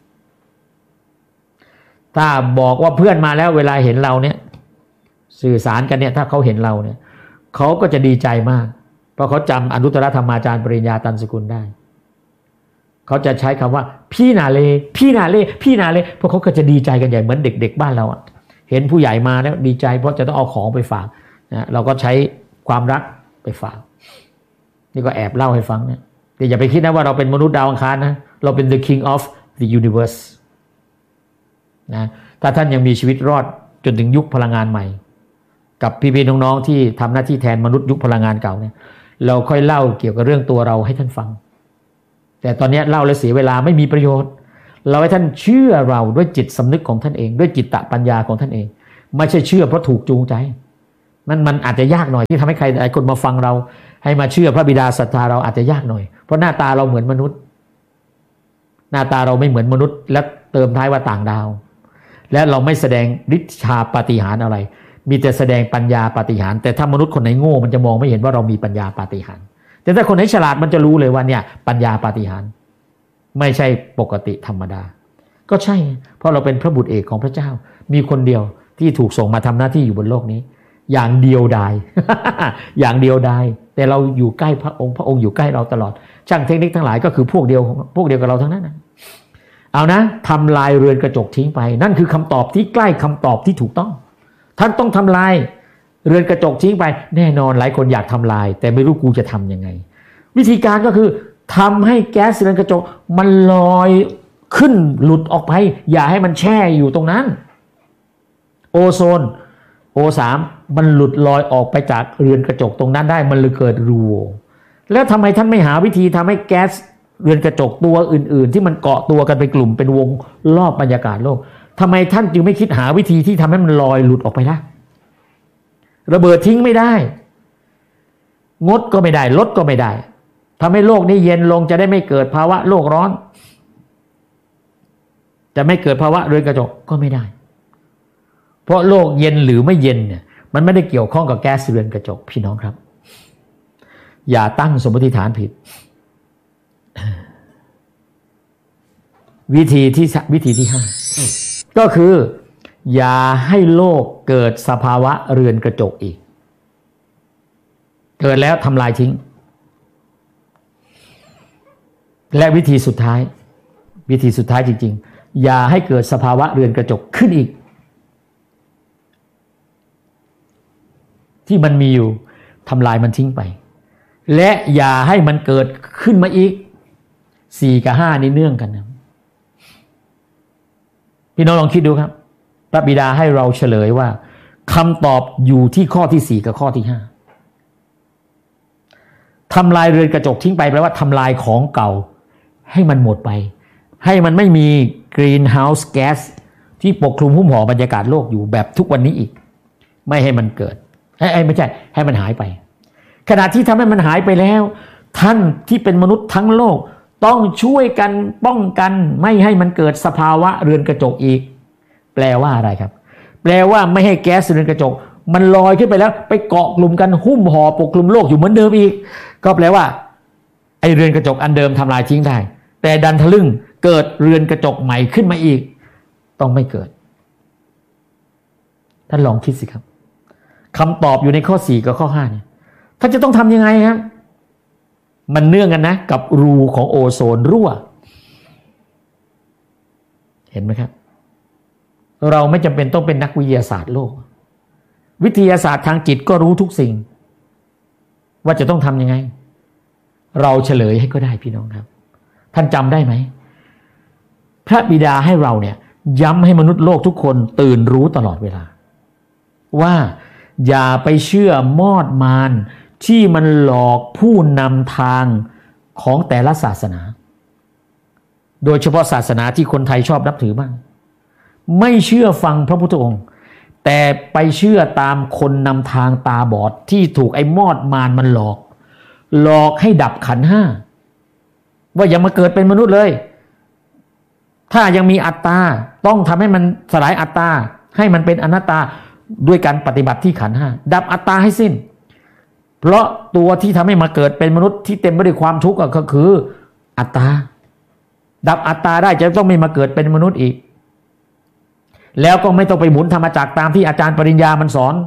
ถ้าบอกว่าเพื่อนมาแล้วเวลาเห็นเราเนี่ยสื่อสารกันเนี่ยถ้าเขาเห็นเราเนี่ยเขาก็จะดีใจมากเพราะเขาจำอนุตตรธรรมาจารย์ปริญญาตันสกุลได้เขาจะใช้คำว่าพี่นาเลเพราะเขาก็จะดีใจกันใหญ่เหมือนเด็กๆบ้านเราเห็นผู้ใหญ่มาแล้วดีใจเพราะจะต้องเอาของไปฝากนะเราก็ใช้ความรักไปฝากนี่ก็แอบเล่าให้ฟังเนี่ยแต่อย่าไปคิดนะว่าเราเป็นมนุษย์ดาวอังคารนะเราเป็น the king of the universe นะถ้าท่านยังมีชีวิตรอดจนถึงยุคพลังงานใหม่กับพี่ๆน้องๆที่ทำหน้าที่แทนมนุษย์ยุคพลังงานเก่าเนี่ยเราค่อยเล่าเกี่ยวกับเรื่องตัวเราให้ท่านฟังแต่ตอนนี้เล่าแล้วเสียเวลาไม่มีประโยชน์เราให้ท่านเชื่อเราด้วยจิตสำนึกของท่านเองด้วยจิตตปัญญาของท่านเองไม่ใช่เชื่อเพราะถูกจูงใจมันอาจจะยากหน่อยที่ทำให้ใครหลายคนมาฟังเราให้มาเชื่อพระบิดาศรัทธาเราอาจจะยากหน่อยเพราะหน้าตาเราเหมือนมนุษย์หน้าตาเราไม่เหมือนมนุษย์และเติมท้ายว่าต่างดาวและเราไม่แสดงฤทธิชาปาฏิหาริย์อะไรมีแต่แสดงปัญญาปาฏิหาริย์แต่ถ้ามนุษย์คนไหนโง่มันจะมองไม่เห็นว่าเรามีปัญญาปาฏิหาริย์แต่ถ้าคนไหนฉลาดมันจะรู้เลยว่าเนี่ยปัญญาปาฏิหาริย์ไม่ใช่ปกติธรรมดาก็ใช่เพราะเราเป็นพระบุตรเอกของพระเจ้ามีคนเดียวที่ถูกส่งมาทำหน้าที่อยู่บนโลกนี้อย่างเดียวดาย อย่างเดียวดายแต่เราอยู่ใกล้พระองค์อยู่ใกล้เราตลอดช่างเทคนิคทั้งหลายก็คือพวกเดียวกับเราทั้งนั้นนะเอานะทำลายเรือนกระจกทิ้งไปนั่นคือคำตอบที่ใกล้คำตอบที่ถูกต้องท่านต้องทำลายเรือนกระจกทิ้งไปแน่นอนหลายคนอยากทำลายแต่ไม่รู้กูจะทำยังไงวิธีการก็คือทำให้แก๊สเรือนกระจกมันลอยขึ้นหลุดออกไปอย่าให้มันแช่อยู่ตรงนั้นโอโซนO3 มันหลุดลอยออกไปจากเรือนกระจกตรงนั้นได้มันเลยเกิดรูโหว่แล้วทำไมท่านไม่หาวิธีทำให้แก๊สเรือนกระจกตัวอื่นๆที่มันเกาะตัวกันเป็นกลุ่มเป็นวงรอบบรรยากาศโลกทำไมท่านจึงไม่คิดหาวิธีที่ทำให้มันลอยหลุดออกไปล่ะระเบิดทิ้งไม่ได้งดก็ไม่ได้ลดก็ไม่ได้ทำให้โลกนี้เย็นลงจะได้ไม่เกิดภาวะโลกร้อนจะไม่เกิดภาวะเรือนกระจกก็ไม่ได้เพราะโลกเย็นหรือไม่เย็นเนี่ยมันไม่ได้เกี่ยวข้องกับแก๊สเรือนกระจกพี่น้องครับอย่าตั้งสมมติฐานผิดวิธีที่5ก็คืออย่าให้โลกเกิดสภาวะเรือนกระจกอีกเกิดแล้วทำลายทิ้งและวิธีสุดท้ายจริงๆอย่าให้เกิดสภาวะเรือนกระจกขึ้นอีกที่มันมีอยู่ทำลายมันทิ้งไปและอย่าให้มันเกิดขึ้นมาอีก4กับ5นี่เนื่องกันนะพี่น้องลองคิดดูครับพระบิดาให้เราเฉลยว่าคำตอบอยู่ที่ข้อที่4กับข้อที่5ทำลายเรือนกระจกทิ้งไปแปลว่าทำลายของเก่าให้มันหมดไปให้มันไม่มีกรีนเฮาส์แก๊สที่ปกคลุมหุ้มห่อบรรยากาศโลกอยู่แบบทุกวันนี้อีกไม่ให้มันเกิดไม่ใช่ให้มันหายไปขณะที่ทำให้มันหายไปแล้วท่านที่เป็นมนุษย์ทั้งโลกต้องช่วยกันป้องกันไม่ให้มันเกิดสภาวะเรือนกระจกอีกแปลว่าอะไรครับแปลว่าไม่ให้แก๊สเรือนกระจกมันลอยขึ้นไปแล้วไปเกาะกลุ่มกันหุ้มห่อปกคลุมโลกอยู่เหมือนเดิมอีกก็แปลว่าไอ้เรือนกระจกอันเดิมทำลายทิ้งได้แต่ดันทะลึ่งเกิดเรือนกระจกใหม่ขึ้นมาอีกต้องไม่เกิดท่านลองคิดสิครับคำตอบอยู่ในข้อ4กับข้อ5เนี่ยท่านจะต้องทำยังไงครับมันเนื่องกันนะกับรูของโอโซนรั่วเห็นไหมครับเราไม่จำเป็นต้องเป็นนักวิทยาศาสตร์โลกวิทยาศาสตร์ทางจิตก็รู้ทุกสิ่งว่าจะต้องทำยังไงเราเฉลยให้ก็ได้พี่น้องครับท่านจำได้ไหมพระบิดาให้เราเนี่ยย้ำให้มนุษย์โลกทุกคนตื่นรู้ตลอดเวลาว่าอย่าไปเชื่อมอดมารที่มันหลอกผู้นำทางของแต่ละศาสนาโดยเฉพาะศาสนาที่คนไทยชอบนับถือมากไม่เชื่อฟังพระพุทธองค์แต่ไปเชื่อตามคนนำทางตาบอดที่ถูกไอ้มอดมารมันหลอกให้ดับขันธ์5ว่าอย่ามาเกิดเป็นมนุษย์เลยถ้ายังมีอัตตาต้องทำให้มันสลายอัตตาให้มันเป็นอนัตตาด้วยการปฏิบัติที่ขันธ์5ดับอัตตาให้สิ้นเพราะตัวที่ทำให้มาเกิดเป็นมนุษย์ที่เต็มไปด้วยความทุกข์ก็คืออัตตาดับอัตตาได้จะต้องไม่มาเกิดเป็นมนุษย์อีกแล้วก็ไม่ต้องไปหมุนธรรมจักรตามที่อาจารย์ปริญญามันสอน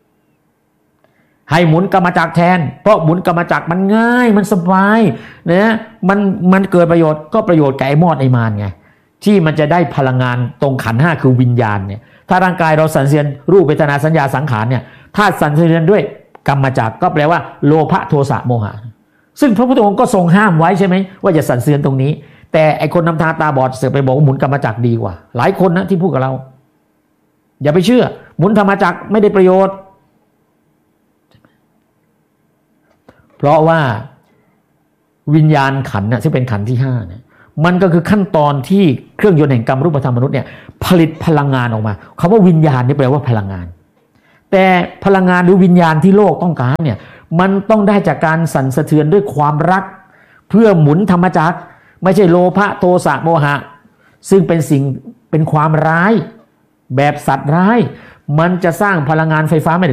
ให้หมุนกรรมจักรแทนเพราะหมุนกรรมจักรมันง่ายมันสบายนะมันเกิดประโยชน์ก็ประโยชน์แก่ไอ้มอดไอ้มารไงที่มันจะได้พลังงานตรงขันธ์5คือวิญญาณเนี่ยถ้าร่างกายเราสั่นสะเทือนรูปเวทนาสัญญาสังขารเนี่ยถ้าสั่นสะเทือนด้วยกรรมจักรก็แปลว่าโลภะโทสะโมหะซึ่งพระพุทธองค์ก็ทรงห้ามไว้ใช่ไหมว่าอย่าสั่นสะเทือนตรงนี้แต่ไอคนนำทางตาบอดเสือกไปบอกว่าหมุนกรรมจักรดีกว่าหลายคนนะที่พูดกับเราอย่าไปเชื่อหมุนธรรมจักรไม่ได้ประโยชน์เพราะว่าวิญญาณขันธ์ซึ่งเป็นขันธ์ที่5เนี่ยมันก็คือขั้นตอนที่เครื่องยนต์แห่งกรรมรูปธรรมมนุษย์เนี่ยผลิตพลังงานออกมาคำว่าวิญญาณนี่แปลว่าพลังงานแต่พลังงานหรือวิญญาณที่โลกต้องการเนี่ยมันต้องได้จากการสั่นสะเทือนด้วยความรักเพื่อหมุนธรรมจักรไม่ใช่โลภะโทสะโมหะซึ่งเป็นสิ่งเป็นความร้ายแบบสัตว์ร้ายมันจะสร้างพลังงานไฟฟ้าไม่